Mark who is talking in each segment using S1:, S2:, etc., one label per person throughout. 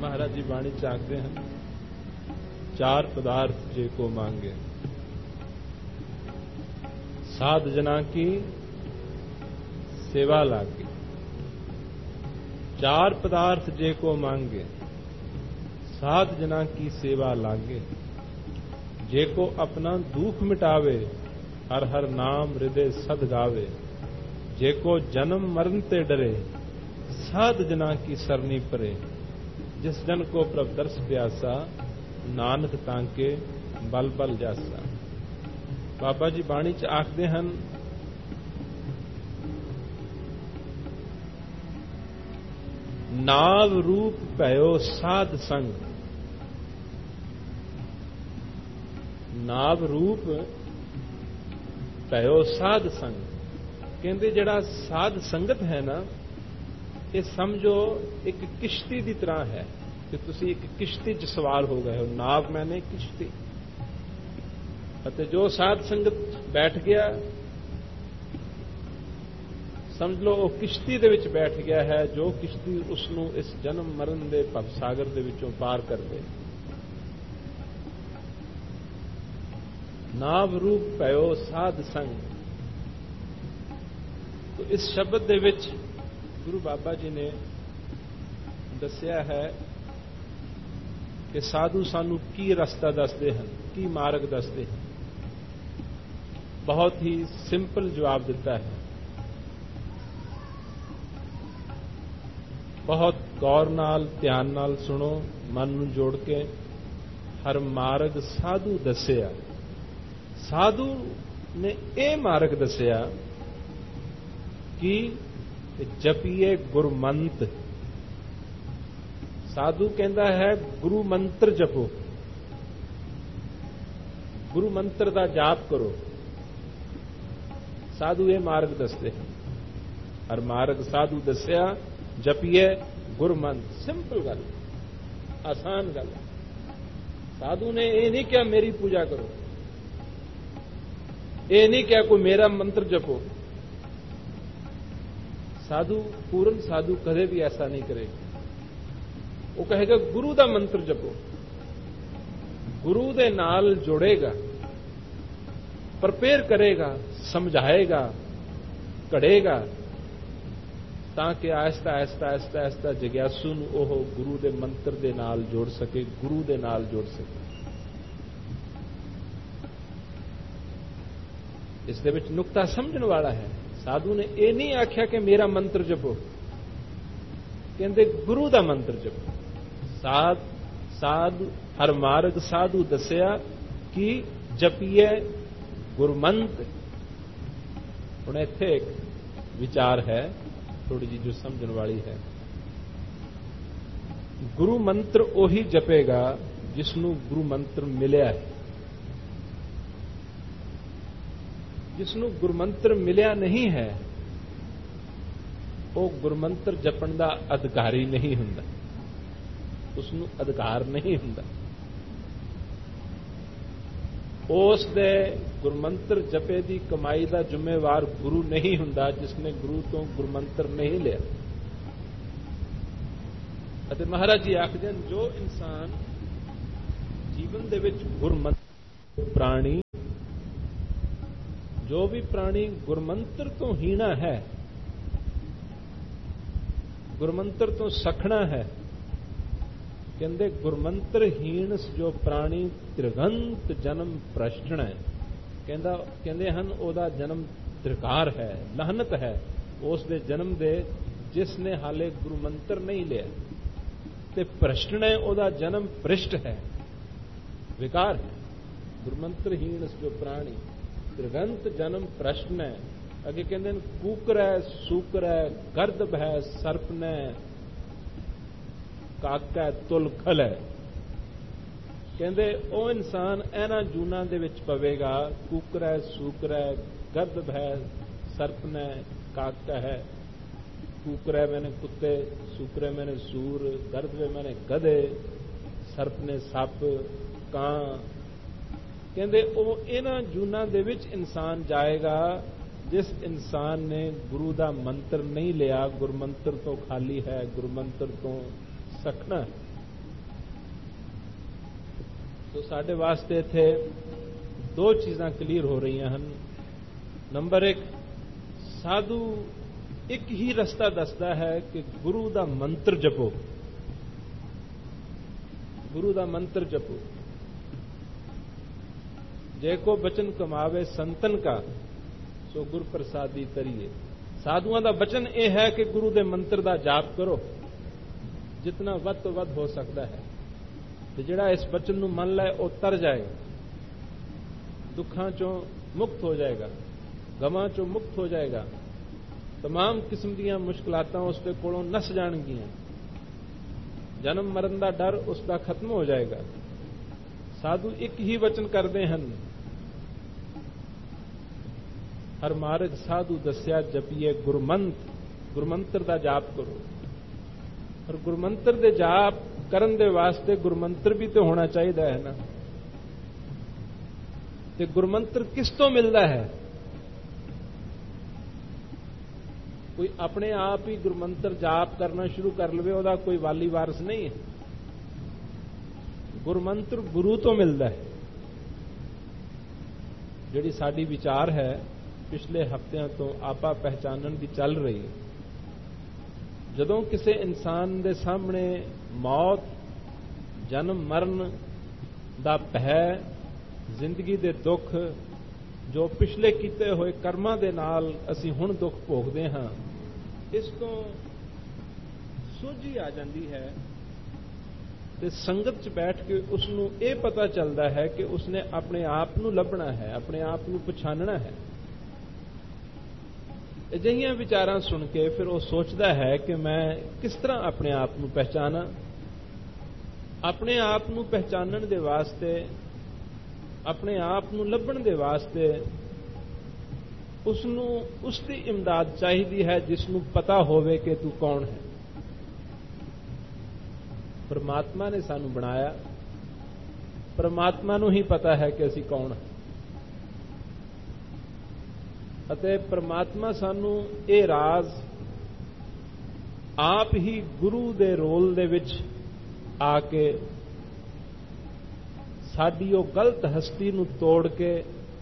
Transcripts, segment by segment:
S1: महाराज जी बाणी च आखते हैं, चार पदार्थ जे को मांगे, साध जना की सेवा लागे। चार पदार्थ जे को मांगे, साध जना की सेवा लागे। जे को अपना दुख मिटावे, हर हर नाम हृदय सद गावे। जे को जन्म मरण ते डरे, साध जना की सरनी परे। जिस जन को प्रभ दर्श प्यासा, नानक तांके बल बल जासा। बाबा जी बाणी च आखदे हन, नाव रूप भयो साध संग। नाव रूप भयो साध संग। कहते जिहड़ा साध संगत है ना, ये समझो एक किश्ती की तरह है कि तुसी एक किश्ती च सवार हो गए हो। नाव मैंने किश्ती, जो साध संगत बैठ गया समझ लो वो किश्ती दे विच बैठ गया है, जो किश्ती उसनू इस जन्म मरण दे भवसागर दे विचों पार कर दे। नाव रूप पयो साध संग। तो इस शब्द दे विच गुरु बाबा जी ने दस्या है कि साधु सानू की रस्ता दसदे हैं, की मार्ग दसदे हैं। बहुत ही सिंपल जवाब दिता है। बहुत गौर नाल ध्यान नाल सुनो, मन नूं जोड़ के। हर मार्ग साधु दसिया। साधु ने यह मार्ग दसिया कि जपीए गुरमंत। साधु कहता है गुरु मंत्र जपो, गुरु मंत्र का जाप करो। साधु ये मार्ग दसते हैं। हर मार्ग साधु दसिया, जपीए गुरमंत्र। सिंपल गल, आसान गल। साधु ने ये नहीं क्या मेरी पूजा करो, ये नहीं क्या कोई मेरा मंत्र जपो। साधु, पूर्ण साधु कदे भी ऐसा नहीं करेगा। वो कहेगा गुरु का मंत्र जपो, गुरु दे नाल जुड़ेगा, प्रिपेयर करेगा, समझाएगा, कढ़ेगा, ताकि आहिस्ता आहिस्ता आहिस्ता आहिस्ता जिग्यासू नूं ओह गुरु दे मंत्र दे नाल जोड़ सके, गुरु दे नाल जोड़ सके। इस दे विच नुक्ता समझण वाला है। साधु ने यह नहीं आख्या कि मेरा मंत्र जपो, कहते गुरु का मंत्र जपो। साधु हर मार्ग साधु दसिया कि जपीए गुरमंत्र। हुण इत्थे एक विचार है थोड़ी जी जो समझण वाली है। गुरु मंत्र ओही जपेगा जिसनू गुरु मंत्र मिलिया है। जिसनू गुरमंत्र मिलिया नहीं है वो गुरमंत्र जपण का अधिकारी नहीं हुंदा, उसनू अधिकार नहीं हुंदा। उस दे गुरमंत्र जपे दी कमाई का जिम्मेवार गुरु नहीं हुंदा जिसने गुरु तो गुरमंत्र नहीं लिया। अते महाराज जी आखदे जो इंसान जीवन दे विच गुरमंत्र, प्राणी जो भी प्राणी गुरमंत्र तो हीना है, गुरमंत्र तो सखना है, कहते गुरमंत्रहीन जो प्राणी त्रिगंत जन्म प्रश्न है। कहते हैं ओदा जन्म त्रिकार है, लहनत है उस दे जन्म दे जिसने हाले गुरमंत्र नहीं लिया। ते प्रश्न है ओदा जन्म पृष्ठ है, विकार है। गुरमंत्रहीन जो प्राणी त्रिगंत जन्म प्रश्न है। अगे कहते कूकर है, सूकर है, गर्दभ है, सर्प ने, काका तुल खल है। कहते वो इंसान इन्हां जूना दे विच पवेगा। कूकर है, सूकर है, गर्दभ है, सर्प ने, काका है। कूकर है मैंने कुत्ते, सूकर है मैंने सूर, गर्दभ है मैंने गधे, सर्प ने सप, कां। कहते वो इन्हां जूना दे विच इंसान जाएगा जिस इंसान ने गुरु का मंत्र नहीं लिया, गुरमंत्र तो खाली है, गुरमंत्र तो सखना है। तो साडे वास्ते इत्थे दो चीज़ां क्लीयर हो रही हैं। नंबर एक, साधु एक ही रस्ता दसदा है कि गुरु दा मंत्र जपो, गुरु दा मंत्र जपो। जे को बचन कमावे संतन का, सो गुर प्रसादी करिए। साधुआं दा बचन यह है कि गुरु दे मंत्र दा जाप करो जितना वध तो वध हो सकता है, ते जिहड़ा इस बचन नूं मन लै वो तर जाएगा, दुखां चों मुक्त हो जाएगा, गमां चों मुक्त हो जाएगा, तमाम किस्म दीयां मुश्किलातां उसके कोलों नस जाणगियां, जन्म मरण दा डर उसका खत्म हो जाएगा। साधु एक ही वचन करते हैं, हर मार्ग साधु दस्या जपिए गुरमंत्र दा जाप करो। और गुरमंत्र दे जाप करन दे वास्ते गुरमंत्र भी तो होना चाहिए है ना। ते गुरमंत्र किस तो मिलता है? कोई अपने आप ही गुरमंत्र जाप करना शुरू कर लवे, ओदा कोई वाली वारस नहीं है। गुरमंत्र गुरु तो मिलता है। जिहड़ी साडी विचार है पिछले हफ्तिਆਂ ਤੋਂ आपा पहचानन की चल रही है। ਜਦੋਂ ਕਿਸੇ ਇਨਸਾਨ ਦੇ ਸਾਹਮਣੇ ਮੌਤ, ਜਨਮ ਮਰਨ ਦਾ ਭੈ, ਜ਼ਿੰਦਗੀ ਦੇ ਦੁੱਖ, ਜੋ ਪਿਛਲੇ ਕੀਤੇ ਹੋਏ ਕਰਮਾਂ ਦੇ ਨਾਲ ਅਸੀਂ ਹੁਣ ਦੁੱਖ ਭੋਗਦੇ ਹਾਂ, ਇਸ ਤੋਂ ਸੋਝੀ ਆ ਜਾਂਦੀ ਹੈ ਤੇ ਸੰਗਤ 'ਚ ਬੈਠ ਕੇ ਉਸ ਨੂੰ ਇਹ ਪਤਾ ਚੱਲਦਾ ਹੈ ਕਿ ਉਸਨੇ ਆਪਣੇ ਆਪ ਨੂੰ ਲੱਭਣਾ ਹੈ, ਆਪਣੇ ਆਪ ਨੂੰ ਪਛਾਣਨਾ ਹੈ। ਅਜਿਹੀਆਂ ਵਿਚਾਰਾਂ ਸੁਣ ਕੇ ਫਿਰ ਉਹ ਸੋਚਦਾ ਹੈ ਕਿ ਮੈਂ ਕਿਸ ਤਰ੍ਹਾਂ ਆਪਣੇ ਆਪ ਨੂੰ ਪਹਿਚਾਨਾਂ। ਆਪਣੇ ਆਪ ਨੂੰ ਪਹਿਚਾਨਣ ਦੇ ਵਾਸਤੇ, ਆਪਣੇ ਆਪ ਨੂੰ ਲੱਭਣ ਦੇ ਵਾਸਤੇ ਉਸ ਨੂੰ ਉਸ ਦੀ ਇਮਦਾਦ ਚਾਹੀਦੀ ਹੈ ਜਿਸ ਨੂੰ ਪਤਾ ਹੋਵੇ ਕਿ ਤੂੰ ਕੌਣ ਹੈ। ਪਰਮਾਤਮਾ ਨੇ ਸਾਨੂੰ ਬਣਾਇਆ, ਪਰਮਾਤਮਾ ਨੂੰ ਹੀ ਪਤਾ ਹੈ ਕਿ ਅਸੀਂ ਕੌਣ ਹਾਂ। ਅਤੇ ਪਰਮਾਤਮਾ ਸਾਨੂੰ ਇਹ ਰਾਜ਼ ਆਪ ਹੀ ਗੁਰੂ ਦੇ ਰੋਲ ਦੇ ਵਿੱਚ ਆ ਕੇ ਸਾਡੀ ਉਹ ਗਲਤ ਹਸਤੀ ਨੂੰ ਤੋੜ ਕੇ,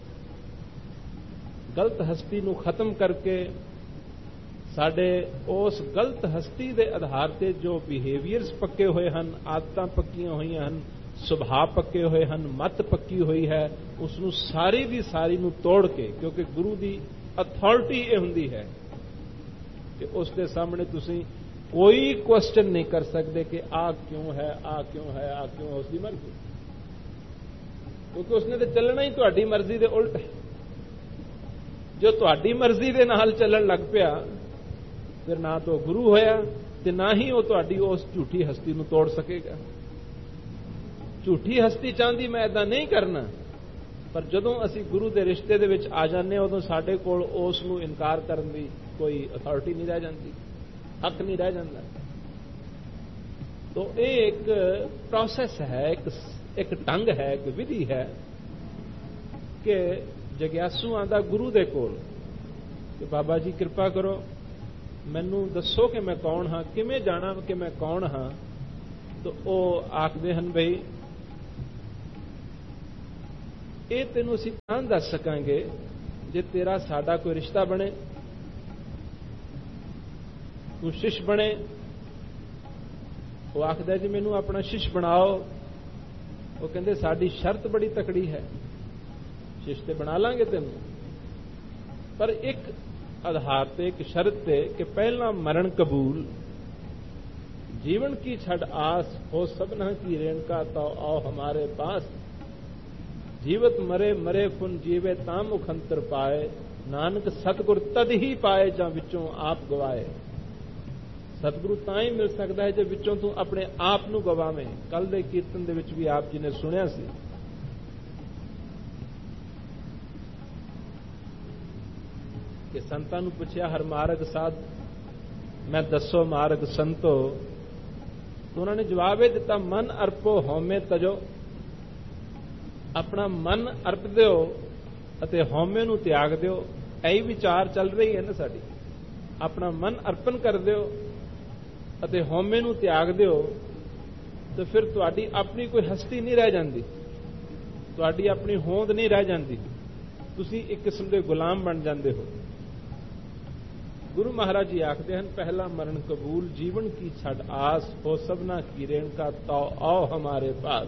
S1: ਗਲਤ ਹਸਤੀ ਨੂੰ ਖਤਮ ਕਰਕੇ, ਸਾਡੇ ਉਸ ਗਲਤ ਹਸਤੀ ਦੇ ਆਧਾਰ ਤੇ ਜੋ ਬਿਹੇਵੀਅਰਸ ਪੱਕੇ ਹੋਏ ਹਨ, ਆਦਤਾਂ ਪੱਕੀਆਂ ਹੋਈਆਂ ਹਨ, ਸੁਭਾਅ ਪੱਕੇ ਹੋਏ ਹਨ, ਮੱਤ ਪੱਕੀ ਹੋਈ ਹੈ, ਉਸ ਨੂੰ ਸਾਰੀ ਦੀ ਸਾਰੀ ਨੂੰ ਤੋੜ ਕੇ, ਕਿਉਂਕਿ ਗੁਰੂ ਦੀ ਅਥਾਰਟੀ ਇਹ ਹੁੰਦੀ ਹੈ ਕਿ ਉਸ ਦੇ ਸਾਹਮਣੇ ਤੁਸੀਂ ਕੋਈ ਕੁਐਸਚਨ ਨਹੀਂ ਕਰ ਸਕਦੇ ਕਿ ਆਹ ਕਿਉਂ ਹੈ, ਆਹ ਕਿਉਂ ਹੈ, ਆਹ ਕਿਉਂ, ਉਸ ਦੀ ਮਰਜ਼ੀ, ਕਿਉਂਕਿ ਉਸਨੇ ਤਾਂ ਚੱਲਣਾ ਹੀ ਤੁਹਾਡੀ ਮਰਜ਼ੀ ਦੇ ਉਲਟ ਹੈ। ਜੋ ਤੁਹਾਡੀ ਮਰਜ਼ੀ ਦੇ ਨਾਲ ਚੱਲਣ ਲੱਗ ਪਿਆ ਫਿਰ ਨਾ ਤਾਂ ਗੁਰੂ ਹੋਇਆ ਤੇ ਨਾ ਹੀ ਉਹ ਤੁਹਾਡੀ ਉਸ ਝੂਠੀ ਹਸਤੀ ਨੂੰ ਤੋੜ ਸਕੇਗਾ। ਝੂਠੀ ਹਸਤੀ ਚਾਹੁੰਦੀ ਮੈਂ ਇਦਾਂ ਨਹੀਂ ਕਰਨਾ, ਪਰ ਜਦੋਂ ਅਸੀਂ ਗੁਰੂ ਦੇ ਰਿਸ਼ਤੇ ਦੇ ਵਿੱਚ ਆ ਜਾਂਦੇ ਹਾਂ ਉਦੋਂ ਸਾਡੇ ਕੋਲ ਉਸ ਨੂੰ ਇਨਕਾਰ ਕਰਨ ਦੀ ਕੋਈ ਅਥਾਰਟੀ ਨਹੀਂ ਰਹਿ ਜਾਂਦੀ, ਹੱਕ ਨਹੀਂ ਰਹਿ ਜਾਂਦਾ। ਤਾਂ ਇਹ ਇੱਕ ਪ੍ਰੋਸੈਸ ਹੈ, ਇੱਕ ਢੰਗ ਹੈ, ਇੱਕ ਵਿਧੀ ਹੈ ਕਿ ਜਗਿਆਸੂ ਆਂਦਾ ਗੁਰੂ ਦੇ ਕੋਲ ਕਿ ਬਾਬਾ ਜੀ ਕਿਰਪਾ ਕਰੋ, ਮੈਨੂੰ ਦੱਸੋ ਕਿ ਮੈਂ ਕੌਣ ਹਾਂ, ਕਿਵੇਂ ਜਾਣਾ ਕਿ ਮੈਂ ਕੌਣ ਹਾਂ। ਤਾਂ ਉਹ ਆਖਦੇ ਹਨ ਬਈ ਇਹ ਤੈਨੂੰ ਅਸੀਂ ਤਾਂ ਦੱਸ ਸਕਾਂਗੇ ਜੇ ਤੇਰਾ ਸਾਡਾ ਕੋਈ ਰਿਸ਼ਤਾ ਬਣੇ, ਤੂੰ ਸ਼ਿਸ਼ ਬਣੇ। ਉਹ ਆਖਦਾ ਜੀ ਮੈਨੂੰ ਆਪਣਾ ਸ਼ਿਸ਼ ਬਣਾਓ। ਉਹ ਕਹਿੰਦੇ ਸਾਡੀ ਸ਼ਰਤ ਬੜੀ ਤਕੜੀ ਹੈ, ਸ਼ਿਸ਼ ਤੇ ਬਣਾ ਲਾਂਗੇ ਤੈਨੂੰ, ਪਰ ਇੱਕ ਆਧਾਰ ਤੇ, ਇੱਕ ਸ਼ਰਤ ਤੇ ਕਿ ਪਹਿਲਾਂ ਮਰਨ ਕਬੂਲ, जीवन की छड़ आस हो सबना की रेणुका तो आओ हमारे पास, जीवत मरे मरे फुन जीवे ताम मुखंतर पाए, नानक सतगुर तद ही पाए ਜਾਂ ਵਿੱਚੋਂ ਆਪ ਗਵਾਏ। ਸਤਿਗੁਰੂ ਤਾਂ ਹੀ ਮਿਲ ਸਕਦਾ ਹੈ ਜੇ ਵਿੱਚੋਂ ਤੂੰ ਆਪਣੇ ਆਪ ਨੂੰ ਗਵਾਵੇਂ। ਕੱਲ ਦੇ ਕੀਰਤਨ ਦੇ ਵਿੱਚ ਵੀ ਆਪ ਜੀ ਨੇ ਸੁਣਿਆ ਸੀ ਕਿ ਸੰਤਾਂ ਨੂੰ ਪੁੱਛਿਆ ਹਰ ਮਾਰਗ ਸਾਧ ਮੈਂ ਦੱਸੋ ਮਾਰਗ ਸੰਤੋ, तो उन्होंने जवाब दिता मन अर्पो हौमे तजो, अपना मन अर्प दिओ अते हौमे नूं त्याग दिओ। यही विचार चल रही है ना साडी, अपना मन अर्पण कर दिओ अते हौमे नूं त्याग दिओ तो फिर तुहाडी अपनी कोई हस्ती नहीं रह जाती। ਤੁਹਾਡੀ ਆਪਣੀ ਹੋਂਦ ਨਹੀਂ ਰਹਿ ਜਾਂਦੀ, ਤੁਸੀਂ ਇੱਕ ਕਿਸਮ ਦੇ ਗੁਲਾਮ ਬਣ ਜਾਂਦੇ ਹੋ। ਗੁਰੂ ਮਹਾਰਾਜ ਜੀ ਆਖਦੇ ਹਨ, ਪਹਿਲਾ ਮਰਨ ਕਬੂਲ ਜੀਵਨ ਕੀ ਛੱਡ ਆਸ, ਹੋ ਸਭਨਾ ਕੀ ਰੇਣਕਾ ਤੋ ਆਓ ਹਮਾਰੇ ਪਾਸ।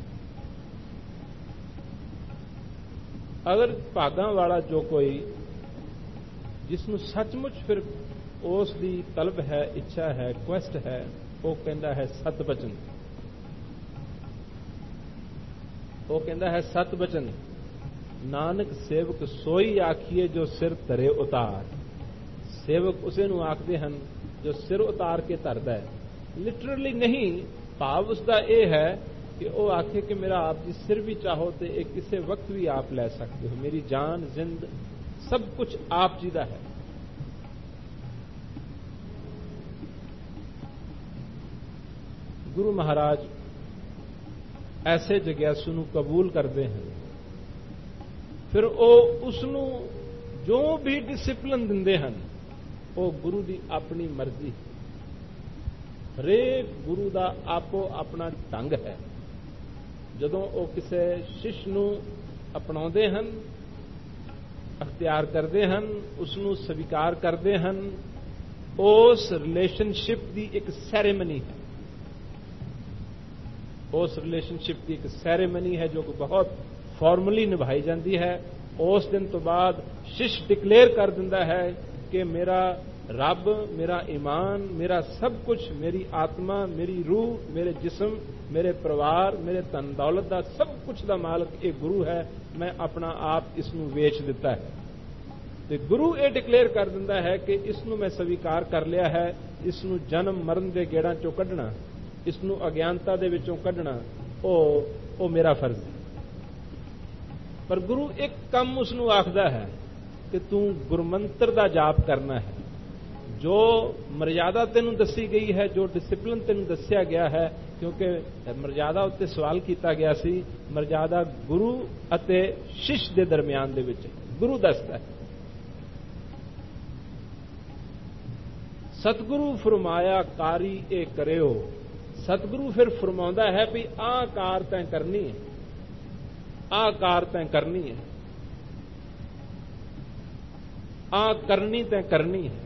S1: ਅਗਰ ਭਾਗਾਂ ਵਾਲਾ ਜੋ ਕੋਈ, ਜਿਸ ਨੂੰ ਸੱਚਮੁੱਚ ਫਿਰ ਉਸ ਦੀ ਤਲਬ ਹੈ, ਇੱਛਾ ਹੈ, ਕੁਐਸਟ ਹੈ, ਉਹ ਕਹਿੰਦਾ ਹੈ ਸਤ ਬਚਨ। ਉਹ ਕਹਿੰਦਾ ਹੈ ਸਤ ਬਚਨ, ਨਾਨਕ ਸੇਵਕ ਸੋਈ ਆਖੀਏ ਜੋ ਸਿਰ ਧਰੇ ਉਤਾਰ। ਸੇਵਕ ਉਸੇ ਨੂੰ ਆਖਦੇ ਹਨ ਜੋ ਸਿਰ ਉਤਾਰ ਕੇ ਧਰਦਾ ਹੈ। ਲਿਟਰਲੀ ਨਹੀਂ, ਭਾਵ ਉਸਦਾ ਇਹ ਹੈ ਕਿ ਉਹ ਆਖੇ ਕਿ ਮੇਰਾ ਆਪ ਜੀ ਸਿਰ ਵੀ ਚਾਹੋ ਤੇ ਇਹ ਕਿਸੇ ਵਕਤ ਵੀ ਆਪ ਲੈ ਸਕਦੇ ਹੋ, ਮੇਰੀ ਜਾਨ ਜ਼ਿੰਦ ਸਭ ਕੁਝ ਆਪ ਜੀ ਦਾ ਹੈ। ਗੁਰੂ ਮਹਾਰਾਜ ਐਸੇ ਜਗਿਆਸੂ ਨੂੰ ਕਬੂਲ ਕਰਦੇ ਹਨ, ਫਿਰ ਉਹ ਉਸ ਨੂੰ ਜੋ ਵੀ ਡਿਸਿਪਲਿਨ ਦਿੰਦੇ ਹਨ ਉਹ ਗੁਰੂ ਦੀ ਆਪਣੀ ਮਰਜ਼ੀ। ਹਰੇਕ ਗੁਰੂ ਦਾ ਆਪੋ ਆਪਣਾ ਢੰਗ ਹੈ। ਜਦੋਂ ਉਹ ਕਿਸੇ ਸ਼ਿਸ਼ ਨੂੰ ਅਪਣਾਉਂਦੇ ਹਨ, ਅਖਤਿਆਰ ਕਰਦੇ ਹਨ, ਉਸ ਨੂੰ ਸਵੀਕਾਰ ਕਰਦੇ ਹਨ, ਉਸ ਰਿਲੇਸ਼ਨਸ਼ਿਪ ਦੀ ਇੱਕ ਸੈਰੇਮਨੀ ਹੈ। ਉਸ ਰਿਲੇਸ਼ਨਸ਼ਿਪ ਦੀ ਇੱਕ ਸੈਰੇਮਨੀ ਹੈ ਜੋ ਕਿ ਬਹੁਤ ਫਾਰਮਲੀ ਨਿਭਾਈ ਜਾਂਦੀ ਹੈ। ਉਸ ਦਿਨ ਤੋਂ ਬਾਅਦ ਸ਼ਿਸ਼ ਡਿਕਲੇਅਰ ਕਰ ਦਿੰਦਾ ਹੈ ਕਿ ਮੇਰਾ ਰੱਬ, ਮੇਰਾ ਈਮਾਨ, ਮੇਰਾ ਸਭ ਕੁਝ, ਮੇਰੀ ਆਤਮਾ, ਮੇਰੀ ਰੂਹ, ਮੇਰੇ ਜਿਸਮ, ਮੇਰੇ ਪਰਿਵਾਰ, ਮੇਰੇ ਧਨ ਦੌਲਤ ਦਾ ਸਭ ਕੁਝ ਦਾ ਮਾਲਕ ਇਹ ਗੁਰੂ ਹੈ। ਮੈਂ ਆਪਣਾ ਆਪ ਇਸ ਨੂੰ ਵੇਚ ਦਿੱਤਾ ਹੈ। ਤੇ ਗੁਰੂ ਇਹ ਡਿਕਲੇਅਰ ਕਰ ਦਿੰਦਾ ਹੈ ਕਿ ਇਸ ਨੂੰ ਮੈਂ ਸਵੀਕਾਰ ਕਰ ਲਿਆ ਹੈ। ਇਸ ਨੂੰ ਜਨਮ ਮਰਨ ਦੇ ਗੇੜਾਂ ਚੋਂ ਕੱਢਣਾ, ਇਸ ਨੂੰ ਅਗਿਆਨਤਾ ਦੇ ਵਿੱਚੋਂ ਕੱਢਣਾ, ਉਹ ਮੇਰਾ ਫਰਜ਼ ਹੈ। ਪਰ ਗੁਰੂ ਇੱਕ ਕੰਮ ਉਸ ਨੂੰ ਆਖਦਾ ਹੈ ਕਿ ਤੂੰ ਗੁਰਮੰਤਰ ਦਾ ਜਾਪ ਕਰਨਾ ਹੈ। ਜੋ ਮਰਜ਼ਾਦਾ ਤੈਨੂੰ ਦੱਸੀ ਗਈ ਹੈ, ਜੋ ਡਿਸਿਪਲਿਨ ਤੈਨੂੰ ਦੱਸਿਆ ਗਿਆ ਹੈ, ਕਿਉਂਕਿ ਮਰਜ਼ਾਦਾ ਉੱਤੇ ਸਵਾਲ ਕੀਤਾ ਗਿਆ ਸੀ, ਮਰਜ਼ਾਦਾ ਗੁਰੂ ਅਤੇ ਸ਼ਿਸ਼ ਦੇ ਦਰਮਿਆਨ ਦੇ ਵਿੱਚ ਗੁਰੂ ਦੱਸਦਾ ਹੈ। ਸਤਿਗੁਰੂ ਫਰਮਾਇਆ ਕਾਰੀ ਇਹ ਕਰਿਓ। ਸਤਿਗੁਰੂ ਫਿਰ ਫਰਮਾਉਂਦਾ ਹੈ ਵੀ ਆਹ ਕਾਰ ਤੈਂ ਕਰਨੀ ਹੈ, ਆਹ ਕਾਰ ਤੈਂ ਕਰਨੀ ਹੈ, ਆਹ ਕਰਨੀ ਤੈਂ ਕਰਨੀ ਹੈ।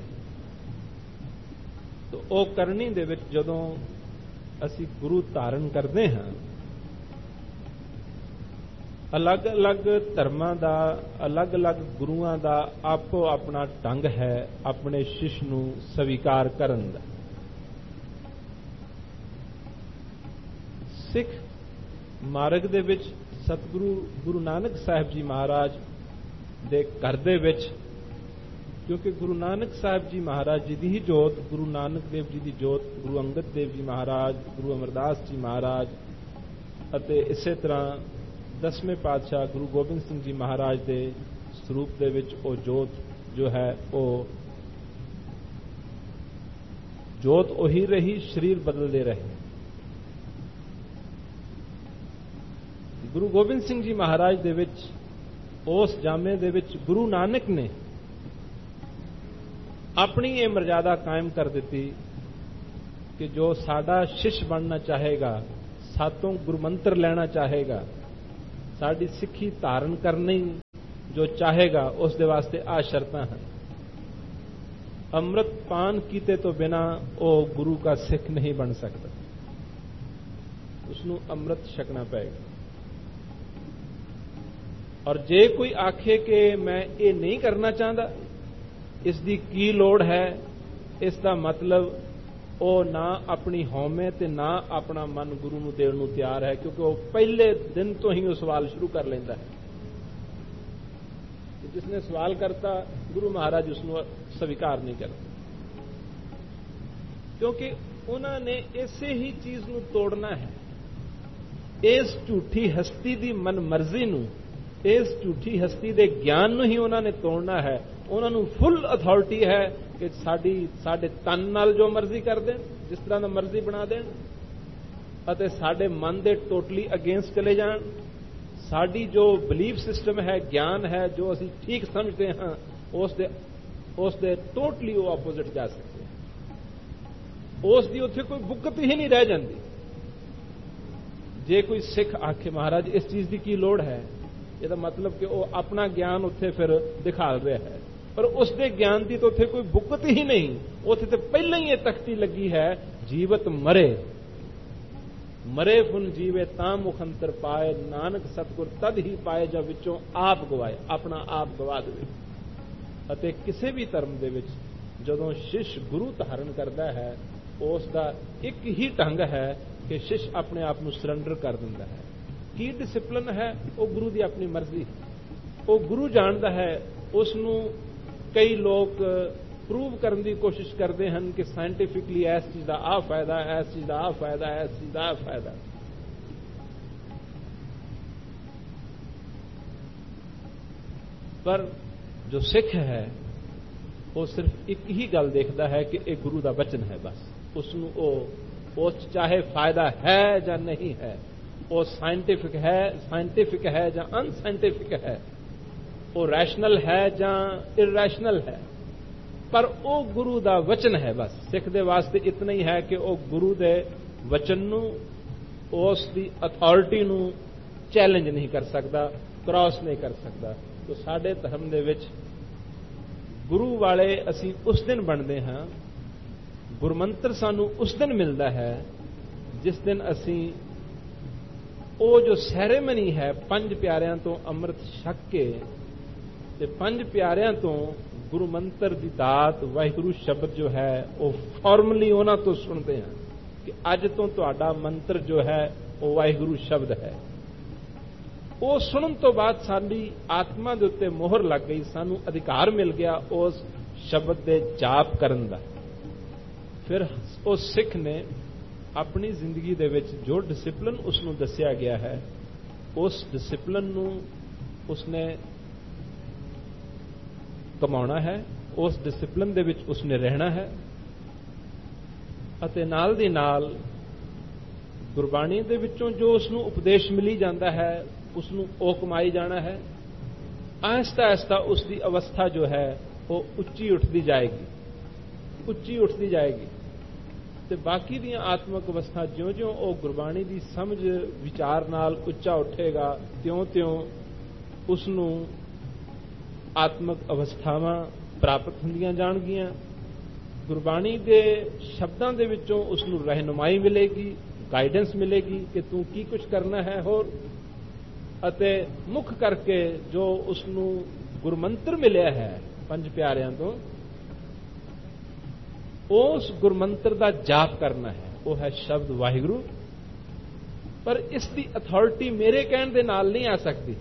S1: ਤਾਂ ਉਹ ਕਰਨੀ ਦੇ ਵਿੱਚ ਜਦੋਂ ਅਸੀਂ ਗੁਰੂ ਧਾਰਨ ਕਰਦੇ ਹਾਂ, ਅਲੱਗ-ਅਲੱਗ ਧਰਮਾਂ ਦਾ, ਅਲੱਗ-ਅਲੱਗ ਗੁਰੂਆਂ ਦਾ ਆਪੋ ਆਪਣਾ ਢੰਗ ਹੈ ਆਪਣੇ ਸ਼ਿਸ਼ ਨੂੰ ਸਵੀਕਾਰ ਕਰਨ ਦਾ। ਸਿੱਖ ਮਾਰਗ ਦੇ ਵਿੱਚ ਸਤਿਗੁਰੂ ਗੁਰੂ ਨਾਨਕ ਸਾਹਿਬ ਜੀ ਮਹਾਰਾਜ ਦੇ ਘਰ ਦੇ ਵਿੱਚ, ਕਿਉਂਕਿ ਗੁਰੂ ਨਾਨਕ ਸਾਹਿਬ ਜੀ ਮਹਾਰਾਜ ਜੀ ਦੀ ਹੀ ਜੋਤ, ਗੁਰੂ ਨਾਨਕ ਦੇਵ ਜੀ ਦੀ ਜੋਤ, ਗੁਰੂ ਅੰਗਦ ਦੇਵ ਜੀ ਮਹਾਰਾਜ, ਗੁਰੂ ਅਮਰਦਾਸ ਜੀ ਮਹਾਰਾਜ ਅਤੇ ਇਸੇ ਤਰ੍ਹਾਂ 10ਵੇਂ ਪਾਤਸ਼ਾਹ ਗੁਰੂ ਗੋਬਿੰਦ ਸਿੰਘ ਜੀ ਮਹਾਰਾਜ ਦੇ ਸਰੂਪ ਦੇ ਵਿੱਚ ਉਹ ਜੋਤ ਜੋ ਹੈ, ਉਹ ਜੋਤ ਉਹੀ ਰਹੀ, ਸਰੀਰ ਬਦਲਦੇ ਰਹੇ। ਗੁਰੂ ਗੋਬਿੰਦ ਸਿੰਘ ਜੀ ਮਹਾਰਾਜ ਦੇ ਵਿੱਚ, ਉਸ ਜਾਮੇ ਦੇ ਵਿੱਚ ਗੁਰੂ ਨਾਨਕ ਨੇ ਆਪਣੀ ਇਹ ਮਰਜ਼ਾਦਾ ਕਾਇਮ ਕਰ ਦਿੱਤੀ ਕਿ ਜੋ ਸਾਡਾ ਸ਼ਿਸ਼ ਬਣਨਾ ਚਾਹੇਗਾ, ਸਾਤੋਂ ਗੁਰਮੰਤਰ ਲੈਣਾ ਚਾਹੇਗਾ, ਸਾਡੀ ਸਿੱਖੀ ਧਾਰਨ ਕਰਨੀ ਜੋ ਚਾਹੇਗਾ, ਉਸ ਦੇ ਵਾਸਤੇ ਆ ਸ਼ਰਤਾਂ ਹਨ। ਅੰਮ੍ਰਿਤ ਪਾਨ ਕੀਤੇ ਤੋਂ ਬਿਨਾ ਉਹ ਗੁਰੂ ਦਾ ਸਿੱਖ ਨਹੀਂ ਬਣ ਸਕਦਾ, ਉਸ ਨੂੰ ਅੰਮ੍ਰਿਤ ਛਕਣਾ ਪਏਗਾ। ਔਰ ਜੇ ਕੋਈ ਆਖੇ ਕਿ ਮੈਂ ਇਹ ਨਹੀਂ ਕਰਨਾ ਚਾਹੁੰਦਾ, ਇਸ ਦੀ ਕੀ ਲੋੜ ਹੈ, ਇਸ ਦਾ ਮਤਲਬ ਉਹ ਨਾ ਆਪਣੀ ਹਉਮੈ ਤੇ ਨਾ ਆਪਣਾ ਮਨ ਗੁਰੂ ਨੂੰ ਦੇਣ ਨੂੰ ਤਿਆਰ ਹੈ, ਕਿਉਂਕਿ ਉਹ ਪਹਿਲੇ ਦਿਨ ਤੋਂ ਹੀ ਉਹ ਸਵਾਲ ਸ਼ੁਰੂ ਕਰ ਲੈਂਦਾ ਹੈ। ਜਿਸ ਨੇ ਸਵਾਲ ਕਰਤਾ, ਗੁਰੂ ਮਹਾਰਾਜ ਉਸ ਨੂੰ ਸਵੀਕਾਰ ਨਹੀਂ ਕਰਦੇ, ਕਿਉਂਕਿ ਉਹਨਾਂ ਨੇ ਇਸੇ ਹੀ ਚੀਜ਼ ਨੂੰ ਤੋੜਨਾ ਹੈ। ਇਸ ਝੂਠੀ ਹਸਤੀ ਦੀ ਮਨਮਰਜ਼ੀ ਨੂੰ, ਇਸ ਝੂਠੀ ਹਸਤੀ ਦੇ ਗਿਆਨ ਨੂੰ ਹੀ ਉਹਨਾਂ ਨੇ ਤੋੜਨਾ ਹੈ। ਉਹਨਾਂ ਨੂੰ ਫੁੱਲ ਅਥਾਰਟੀ ਹੈ ਕਿ ਸਾਡੇ ਤਨ ਨਾਲ ਜੋ ਮਰਜ਼ੀ ਕਰ ਦੇਣ, ਜਿਸ ਤਰ੍ਹਾਂ ਦਾ ਮਰਜ਼ੀ ਬਣਾ ਦੇਣ, ਅਤੇ ਸਾਡੇ ਮਨ ਦੇ ਟੋਟਲੀ ਅਗੇਂਸਟ ਚਲੇ ਜਾਣ। ਸਾਡੀ ਜੋ ਬਲੀਫ ਸਿਸਟਮ ਹੈ, ਗਿਆਨ ਹੈ, ਜੋ ਅਸੀਂ ਠੀਕ ਸਮਝਦੇ ਹਾਂ, ਉਸ ਦੇ ਟੋਟਲੀ ਉਹ ਆਪੋਜ਼ਿਟ ਜਾ ਸਕਦੇ ਹਨ। ਉਸ ਦੀ ਉੱਥੇ ਕੋਈ ਬੁੱਕਤ ਹੀ ਨਹੀਂ ਰਹਿ ਜਾਂਦੀ। ਜੇ ਕੋਈ ਸਿੱਖ ਆਖੇ ਮਹਾਰਾਜ ਇਸ ਚੀਜ਼ ਦੀ ਕੀ ਲੋੜ ਹੈ, ਇਹਦਾ ਮਤਲਬ ਕਿ ਉਹ ਆਪਣਾ ਗਿਆਨ ਉੱਥੇ ਫਿਰ ਦਿਖਾਲ ਰਿਹਾ ਹੈ, ਪਰ ਉਸ ਦੇ ਗਿਆਨ ਦੀ ਤਾਂ ਉੱਥੇ ਕੋਈ ਬੁੱਕਤ ਹੀ ਨਹੀਂ। ਉੱਥੇ ਤੇ ਪਹਿਲਾਂ ਹੀ ਇਹ ਤਖਤੀ ਲੱਗੀ ਹੈ, ਜੀਵਤ ਮਰੇ, ਮਰੇ ਫੁਨ ਜੀਵੇ ਤਾਂ ਮੁਖੰਤਰ ਪਾਏ, ਨਾਨਕ ਸਤਿਗੁਰ ਤਦ ਹੀ ਪਾਏ ਜਾਂ ਵਿੱਚੋਂ ਆਪ ਗਵਾਏ, ਆਪਣਾ ਆਪ ਗਵਾ ਦੇਵੇ। ਅਤੇ ਕਿਸੇ ਵੀ ਧਰਮ ਦੇ ਵਿੱਚ ਜਦੋਂ ਸ਼ਿਸ਼ ਗੁਰੂ ਧਾਰਨ ਕਰਦਾ ਹੈ, ਉਸ ਦਾ ਇੱਕ ਹੀ ਢੰਗ ਹੈ ਕਿ ਸ਼ਿਸ਼ ਆਪਣੇ ਆਪ ਨੂੰ ਸਰੈਂਡਰ ਕਰ ਦਿੰਦਾ ਹੈ। ਕੀ ਡਿਸਿਪਲਿਨ ਹੈ? ਉਹ ਗੁਰੂ ਦੀ ਆਪਣੀ ਮਰਜ਼ੀ, ਉਹ ਗੁਰੂ ਜਾਣਦਾ ਹੈ। ਉਸ ਨੂੰ ਕਈ ਲੋਕ ਪ੍ਰੂਵ ਕਰਨ ਦੀ ਕੋਸ਼ਿਸ਼ ਕਰਦੇ ਹਨ ਕਿ ਸਾਇੰਟੀਫਿਕਲੀ ਇਸ ਚੀਜ਼ ਦਾ ਆਹ ਫਾਇਦਾ, ਇਸ ਚੀਜ਼ ਦਾ ਆਹ ਫਾਇਦਾ, ਇਸ ਚੀਜ਼ ਦਾ ਆਹ ਫਾਇਦਾ। ਪਰ ਜੋ ਸਿੱਖ ਹੈ ਉਹ ਸਿਰਫ ਇੱਕ ਹੀ ਗੱਲ ਦੇਖਦਾ ਹੈ ਕਿ ਇਹ ਗੁਰੂ ਦਾ ਬਚਨ ਹੈ, ਬਸ। ਉਸ ਨੂੰ ਉਹ ਚਾਹੇ ਫਾਇਦਾ ਹੈ ਜਾਂ ਨਹੀਂ ਹੈ, ਉਹ ਸਾਇੰਟਿਫਿਕ ਹੈ ਜਾਂ ਅਨਸਾਇੰਟਿਫਿਕ ਹੈ, ਉਹ ਰੈਸ਼ਨਲ ਹੈ ਜਾਂ ਇਰੈਸ਼ਨਲ ਹੈ, ਪਰ ਉਹ ਗੁਰੂ ਦਾ ਵਚਨ ਹੈ, ਬਸ। ਸਿੱਖ ਦੇ ਵਾਸਤੇ ਇਤਨਾ ਹੀ ਹੈ ਕਿ ਉਹ ਗੁਰੂ ਦੇ ਵਚਨ ਨੂੰ, ਉਸ ਦੀ ਅਥਾਰਟੀ ਨੂੰ ਚੈਲੰਜ ਨਹੀਂ ਕਰ ਸਕਦਾ, ਕ੍ਰਾਸ ਨਹੀਂ ਕਰ ਸਕਦਾ। ਤਾਂ ਸਾਡੇ ਧਰਮ ਦੇ ਵਿੱਚ ਗੁਰੂ ਵਾਲੇ ਅਸੀਂ ਉਸ ਦਿਨ ਬਣਦੇ ਹਾਂ, ਗੁਰਮੰਤਰ ਸਾਨੂੰ ਉਸ ਦਿਨ ਮਿਲਦਾ ਹੈ ਜਿਸ ਦਿਨ ਅਸੀਂ ਉਹ ਜੋ ਸੈਰੇਮਨੀ ਹੈ, 5 ਪਿਆਰਿਆਂ ਤੋਂ ਅੰਮ੍ਰਿਤ ਛਕ ਕੇ ਤੇ 5 ਪਿਆਰਿਆਂ ਤੋਂ ਗੁਰੂ ਮੰਤਰ ਦੀ ਦਾਤ ਵਾਹਿਗੁਰੂ ਸ਼ਬਦ ਜੋ ਹੈ ਉਹ ਫਾਰਮਲੀ ਉਹਨਾਂ ਤੋਂ ਸੁਣਦੇ ਹਾਂ ਕਿ ਅੱਜ ਤੋਂ ਤੁਹਾਡਾ ਮੰਤਰ ਜੋ ਹੈ ਉਹ ਵਾਹਿਗੁਰੂ ਸ਼ਬਦ ਹੈ। ਉਹ ਸੁਣਨ ਤੋਂ ਬਾਅਦ ਸਾਡੀ ਆਤਮਾ ਦੇ ਉੱਤੇ ਮੋਹਰ ਲੱਗ ਗਈ, ਸਾਨੂੰ ਅਧਿਕਾਰ ਮਿਲ ਗਿਆ ਉਸ ਸ਼ਬਦ ਦੇ ਜਾਪ ਕਰਨ ਦਾ। ਫਿਰ ਉਸ ਸਿੱਖ ਨੇ ਆਪਣੀ ਜ਼ਿੰਦਗੀ ਦੇ ਵਿੱਚ ਜੋ ਡਿਸਿਪਲਿਨ ਉਸ ਨੂੰ ਦੱਸਿਆ ਗਿਆ ਹੈ, ਉਸ ਡਿਸਿਪਲਿਨ ਨੂੰ ਉਸਨੇ ਕਮਾਉਣਾ ਹੈ, ਉਸ ਡਿਸਿਪਲਿਨ ਦੇ ਵਿੱਚ ਉਸਨੇ ਰਹਿਣਾ ਹੈ ਅਤੇ ਨਾਲ ਦੀ ਨਾਲ ਗੁਰਬਾਣੀ ਦੇ ਵਿੱਚੋਂ ਜੋ ਉਸ ਨੂੰ ਉਪਦੇਸ਼ ਮਿਲੀ ਜਾਂਦਾ ਹੈ ਉਸ ਨੂੰ ਉਹ ਕਮਾਈ ਜਾਣਾ ਹੈ। ਆਹਿਸਤਾ ਆਹਿਸਤਾ ਉਸ ਦੀ ਅਵਸਥਾ ਜੋ ਹੈ ਉਹ ਉੱਚੀ ਉੱਠਦੀ ਜਾਏਗੀ, ਉੱਚੀ ਉੱਠਦੀ ਜਾਏਗੀ ਤੇ ਬਾਕੀ ਦੀਆਂ ਆਤਮਿਕ ਅਵਸਥਾ ਜਿਉਂ-ਜਿਉਂ ਉਹ ਗੁਰਬਾਣੀ ਦੀ ਸਮਝ ਵਿਚਾਰ ਨਾਲ ਉੱਚਾ ਉੱਠੇਗਾ, ਤਿਉਂ-ਤਿਉਂ ਉਸ ਨੂੰ ਆਤਮਿਕ ਅਵਸਥਾਵਾਂ ਪ੍ਰਾਪਤ ਹੁੰਦੀਆਂ ਜਾਣਗੀਆਂ। ਗੁਰਬਾਣੀ ਦੇ ਸ਼ਬਦਾਂ ਦੇ ਵਿੱਚੋਂ ਉਸ ਨੂੰ ਰਹਿਨੁਮਾਈ ਮਿਲੇਗੀ, ਗਾਈਡੈਂਸ ਮਿਲੇਗੀ ਕਿ ਤੂੰ ਕੀ ਕੁਝ ਕਰਨਾ ਹੈ ਹੋਰ। ਅਤੇ ਮੁੱਖ ਕਰਕੇ ਜੋ ਉਸ ਨੂੰ ਗੁਰਮੰਤਰ ਮਿਲਿਆ ਹੈ 5 ਪਿਆਰਿਆਂ ਤੋਂ, ਉਸ ਗੁਰਮੰਤਰ ਦਾ ਜਾਪ ਕਰਨਾ ਹੈ, ਉਹ ਹੈ ਸ਼ਬਦ ਵਾਹਿਗੁਰੂ। ਪਰ ਇਸ ਦੀ ਅਥਾਰਟੀ ਮੇਰੇ ਕਹਿਣ ਦੇ ਨਾਲ ਨਹੀਂ ਆ ਸਕਦੀ।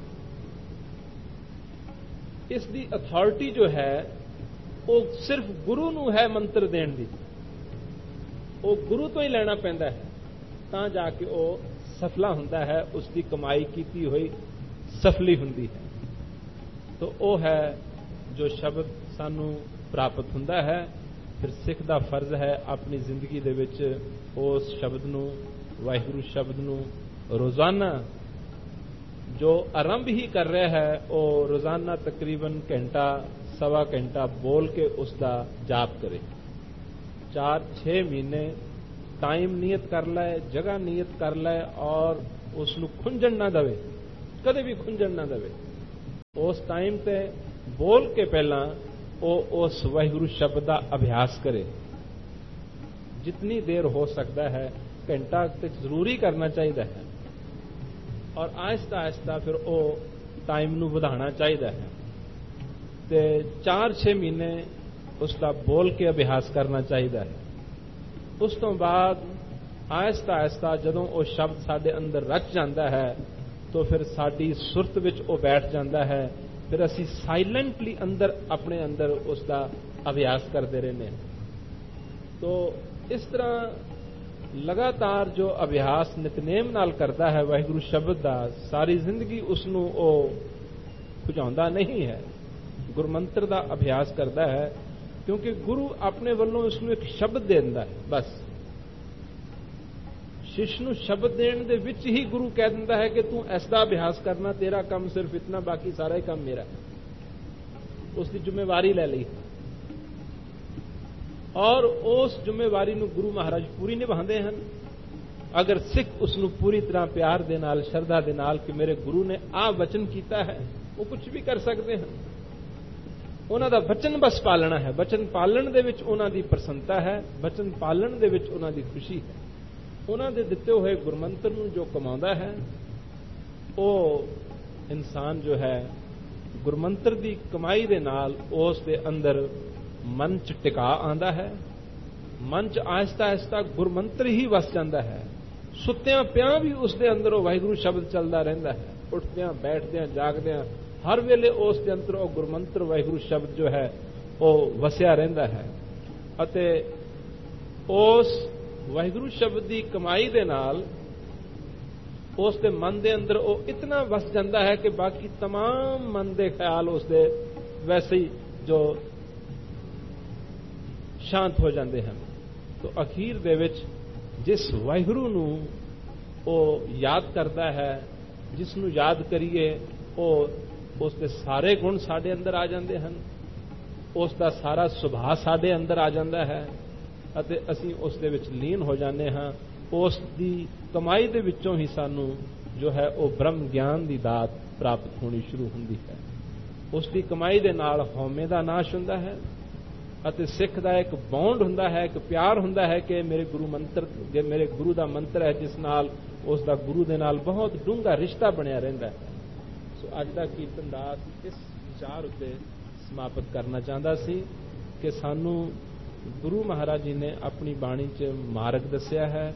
S1: ਇਸ ਦੀ ਅਥਾਰਟੀ ਜੋ ਹੈ ਉਹ ਸਿਰਫ ਗੁਰੂ ਨੂੰ ਹੈ ਮੰਤਰ ਦੇਣ ਦੀ, ਉਹ ਗੁਰੂ ਤੋਂ ਹੀ ਲੈਣਾ ਪੈਂਦਾ ਹੈ ਤਾਂ ਜਾ ਕੇ ਉਹ ਸਫਲਾ ਹੁੰਦਾ ਹੈ, ਉਸ ਦੀ ਕਮਾਈ ਕੀਤੀ ਹੋਈ ਸਫਲੀ ਹੁੰਦੀ ਹੈ। ਤਾਂ ਉਹ ਹੈ ਜੋ ਸ਼ਬਦ ਸਾਨੂੰ ਪ੍ਰਾਪਤ ਹੁੰਦਾ ਹੈ। ਫਿਰ ਸਿੱਖ ਦਾ ਫਰਜ਼ ਹੈ ਆਪਣੀ ਜ਼ਿੰਦਗੀ ਦੇ ਵਿੱਚ ਉਸ ਸ਼ਬਦ ਨੂੰ, ਵਾਹਿਗੁਰੂ ਸ਼ਬਦ ਨੂੰ ਰੋਜ਼ਾਨਾ ਜੋ ਆਰੰਭ ਹੀ ਕਰ ਰਿਹਾ ਹੈ ਉਹ ਰੋਜ਼ਾਨਾ ਤਕਰੀਬਨ ਘੰਟਾ ਸਵਾ ਘੰਟਾ ਬੋਲ ਕੇ ਉਸ ਦਾ ਜਾਪ ਕਰੇ। 4-6 ਮਹੀਨੇ ਟਾਈਮ ਨਿਯਤ ਕਰ ਲੈ, ਜਗ੍ਹਾ ਨਿਯਤ ਕਰ ਲੈ ਔਰ ਉਸ ਨੂੰ ਖੁੰਝਣ ਨਾ ਦੇਵੇ, ਕਦੇ ਵੀ ਖੁੰਝਣ ਨਾ ਦੇਵੇ। ਉਸ ਟਾਈਮ ਤੇ ਬੋਲ ਕੇ ਪਹਿਲਾਂ ਉਹ ਉਸ ਵਾਹਿਗੁਰੂ ਸ਼ਬਦ ਦਾ ਅਭਿਆਸ ਕਰੇ। ਜਿਤਨੀ ਦੇਰ ਹੋ ਸਕਦਾ ਹੈ, ਘੰਟਾ ਤੱਕ ਜ਼ਰੂਰੀ ਕਰਨਾ ਚਾਹੀਦਾ ਹੈ ਔਰ ਆਹਿਸਤਾ ਆਹਿਸਤਾ ਫਿਰ ਉਹ ਟਾਈਮ ਨੂੰ ਵਧਾਉਣਾ ਚਾਹੀਦਾ ਹੈ ਤੇ 4-6 ਮਹੀਨੇ ਉਸ ਦਾ ਬੋਲ ਕੇ ਅਭਿਆਸ ਕਰਨਾ ਚਾਹੀਦਾ ਹੈ। ਉਸ ਤੋਂ ਬਾਅਦ ਆਹਿਸਤਾ ਆਹਿਸਤਾ ਜਦੋਂ ਉਹ ਸ਼ਬਦ ਸਾਡੇ ਅੰਦਰ ਰਚ ਜਾਂਦਾ ਹੈ ਤਾਂ ਫਿਰ ਸਾਡੀ ਸੁਰਤ ਵਿੱਚ ਉਹ ਬੈਠ ਜਾਂਦਾ ਹੈ। ਫਿਰ ਅਸੀਂ ਸਾਇਲੈਂਟਲੀ ਅੰਦਰ ਆਪਣੇ ਅੰਦਰ ਉਸ ਦਾ ਅਭਿਆਸ ਕਰਦੇ ਰਹਿੰਦੇ ਹਾਂ। ਤੋ ਇਸ ਤਰ੍ਹਾਂ ਲਗਾਤਾਰ ਜੋ ਅਭਿਆਸ ਨਿਤਨੇਮ ਨਾਲ ਕਰਦਾ ਹੈ ਵਾਹਿਗੁਰੂ ਸ਼ਬਦ ਦਾ, ਸਾਰੀ ਜ਼ਿੰਦਗੀ ਉਸ ਨੂੰ ਉਹ ਭੁਜਾਉਂਦਾ ਨਹੀਂ ਹੈ, ਗੁਰਮੰਤਰ ਦਾ ਅਭਿਆਸ ਕਰਦਾ ਹੈ ਕਿਉਂਕਿ ਗੁਰੂ ਆਪਣੇ ਵੱਲੋਂ ਉਸ ਨੂੰ ਇੱਕ ਸ਼ਬਦ ਦੇ ਦਿੰਦਾ ਹੈ। ਬਸ ਸ਼ਿਸ਼ ਨੂੰ ਸ਼ਬਦ ਦੇਣ ਦੇ ਵਿੱਚ ਹੀ ਗੁਰੂ ਕਹਿ ਦਿੰਦਾ ਹੈ ਕਿ ਤੂੰ ਇਸ ਦਾ ਅਭਿਆਸ ਕਰਨਾ, ਤੇਰਾ ਕੰਮ ਸਿਰਫ ਇਤਨਾ, ਬਾਕੀ ਸਾਰਾ ਹੀ ਕੰਮ ਮੇਰਾ। ਉਸ ਦੀ ਜ਼ਿੰਮੇਵਾਰੀ ਲੈ ਲਈ ਔਰ ਉਸ ਜ਼ਿੰਮੇਵਾਰੀ ਨੂੰ ਗੁਰੂ ਮਹਾਰਾਜ ਪੂਰੀ ਨਿਭਾਉਂਦੇ ਹਨ ਅਗਰ ਸਿੱਖ ਉਸ ਨੂੰ ਪੂਰੀ ਤਰ੍ਹਾਂ ਪਿਆਰ ਦੇ ਨਾਲ, ਸ਼ਰਧਾ ਦੇ ਨਾਲ ਕਿ ਮੇਰੇ ਗੁਰੂ ਨੇ ਆਹ ਵਚਨ ਕੀਤਾ ਹੈ, ਉਹ ਕੁਝ ਵੀ ਕਰ ਸਕਦੇ ਹਨ। ਉਹਨਾਂ ਦਾ ਵਚਨ ਬਸ ਪਾਲਣਾ ਹੈ। ਵਚਨ ਪਾਲਣ ਦੇ ਵਿੱਚ ਉਹਨਾਂ ਦੀ ਪ੍ਰਸੰਨਤਾ ਹੈ, ਵਚਨ ਪਾਲਣ ਦੇ ਵਿੱਚ ਉਹਨਾਂ ਦੀ ਖੁਸ਼ੀ ਹੈ। ਉਹਨਾਂ ਦੇ ਦਿੱਤੇ ਹੋਏ ਗੁਰਮੰਤਰ ਨੂੰ ਜੋ ਕਮਾਉਂਦਾ ਹੈ, ਉਹ ਇਨਸਾਨ ਜੋ ਹੈ ਗੁਰਮੰਤਰ ਦੀ ਕਮਾਈ ਦੇ ਨਾਲ ਉਸ ਦੇ ਅੰਦਰ ਮਨ 'ਚ ਟਿਕਾ ਆਉਂਦਾ ਹੈ। ਮਨ 'ਚ ਆਹਿਸਤਾ ਆਹਿਸਤਾ ਗੁਰਮੰਤਰ ਹੀ ਵਸ ਜਾਂਦਾ ਹੈ। ਸੁੱਤਿਆਂ ਪਿਆਂ ਵੀ ਉਸ ਦੇ ਅੰਦਰ ਉਹ ਵਾਹਿਗੁਰੂ ਸ਼ਬਦ ਚੱਲਦਾ ਰਹਿੰਦਾ ਹੈ। ਉੱਠਦਿਆਂ, ਬੈਠਦਿਆਂ, ਜਾਗਦਿਆਂ ਹਰ ਵੇਲੇ ਉਸ ਦੇ ਅੰਦਰ ਉਹ ਗੁਰਮੰਤਰ ਵਾਹਿਗੁਰੂ ਸ਼ਬਦ ਜੋ ਹੈ ਉਹ ਵਸਿਆ ਰਹਿੰਦਾ ਹੈ। ਅਤੇ ਉਸ ਵਾਹਿਗੁਰੂ ਸ਼ਬਦ ਦੀ ਕਮਾਈ ਦੇ ਨਾਲ ਉਸ ਦੇ ਮਨ ਦੇ ਅੰਦਰ ਉਹ ਇਤਨਾ ਵਸ ਜਾਂਦਾ ਹੈ ਕਿ ਬਾਕੀ तमाम ਮਨ ਦੇ ਖਿਆਲ ਉਸ ਦੇ ਵੈਸੇ ਹੀ ਜੋ ਸ਼ਾਂਤ ਹੋ ਜਾਂਦੇ ਹਨ। ਤੋ ਅਖੀਰ ਦੇ ਵਿੱਚ ਜਿਸ ਵਾਹਿਗੁਰੂ ਨੂੰ ਉਹ ਯਾਦ ਕਰਦਾ ਹੈ, ਜਿਸ ਨੂੰ ਯਾਦ ਕਰੀਏ, ਉਹ ਉਸ ਦੇ ਸਾਰੇ ਗੁਣ ਸਾਡੇ ਅੰਦਰ ਆ ਜਾਂਦੇ ਹਨ, ਉਸ ਦਾ ਸਾਰਾ ਸੁਭਾਅ ਸਾਡੇ ਅੰਦਰ ਆ ਜਾਂਦਾ ਹੈ ਅਤੇ ਅਸੀਂ ਉਸ ਦੇ ਵਿੱਚ ਲੀਨ ਹੋ ਜਾਂਦੇ ਹਾਂ। ਉਸ ਦੀ ਕਮਾਈ ਦੇ ਵਿੱਚੋਂ ਹੀ ਸਾਨੂੰ ਜੋ ਹੈ ਉਹ ਬ੍ਰਹਮ ਗਿਆਨ ਦੀ ਦਾਤ ਪ੍ਰਾਪਤ ਹੋਣੀ ਸ਼ੁਰੂ ਹੁੰਦੀ ਹੈ। ਉਸ ਦੀ ਕਮਾਈ ਦੇ ਨਾਲ ਹਉਮੈ ਦਾ ਨਾਸ਼ ਹੁੰਦਾ ਹੈ ਅਤੇ ਸਿੱਖ ਦਾ ਇੱਕ ਬੌਂਡ ਹੁੰਦਾ ਹੈ, ਇੱਕ ਪਿਆਰ ਹੁੰਦਾ ਹੈ ਕਿ ਮੇਰੇ ਗੁਰੂ ਮੰਤਰ, ਜੇ ਮੇਰੇ ਗੁਰੂ ਦਾ ਮੰਤਰ ਹੈ ਜਿਸ ਨਾਲ ਉਸ ਦਾ ਗੁਰੂ ਦੇ ਨਾਲ ਬਹੁਤ ਡੂੰਘਾ ਰਿਸ਼ਤਾ ਬਣਿਆ ਰਹਿੰਦਾ ਹੈ। ਸੋ ਅੱਜ ਦਾ ਕੀਰਤਨ ਦਾਸ ਇਸ ਵਿਚਾਰ ਉੱਤੇ ਸਮਾਪਤ ਕਰਨਾ ਚਾਹੁੰਦਾ ਸੀ ਕਿ ਸਾਨੂੰ ਗੁਰੂ ਮਹਾਰਾਜ ਜੀ ਨੇ ਆਪਣੀ ਬਾਣੀ 'ਚ ਮਾਰਗ ਦੱਸਿਆ ਹੈ।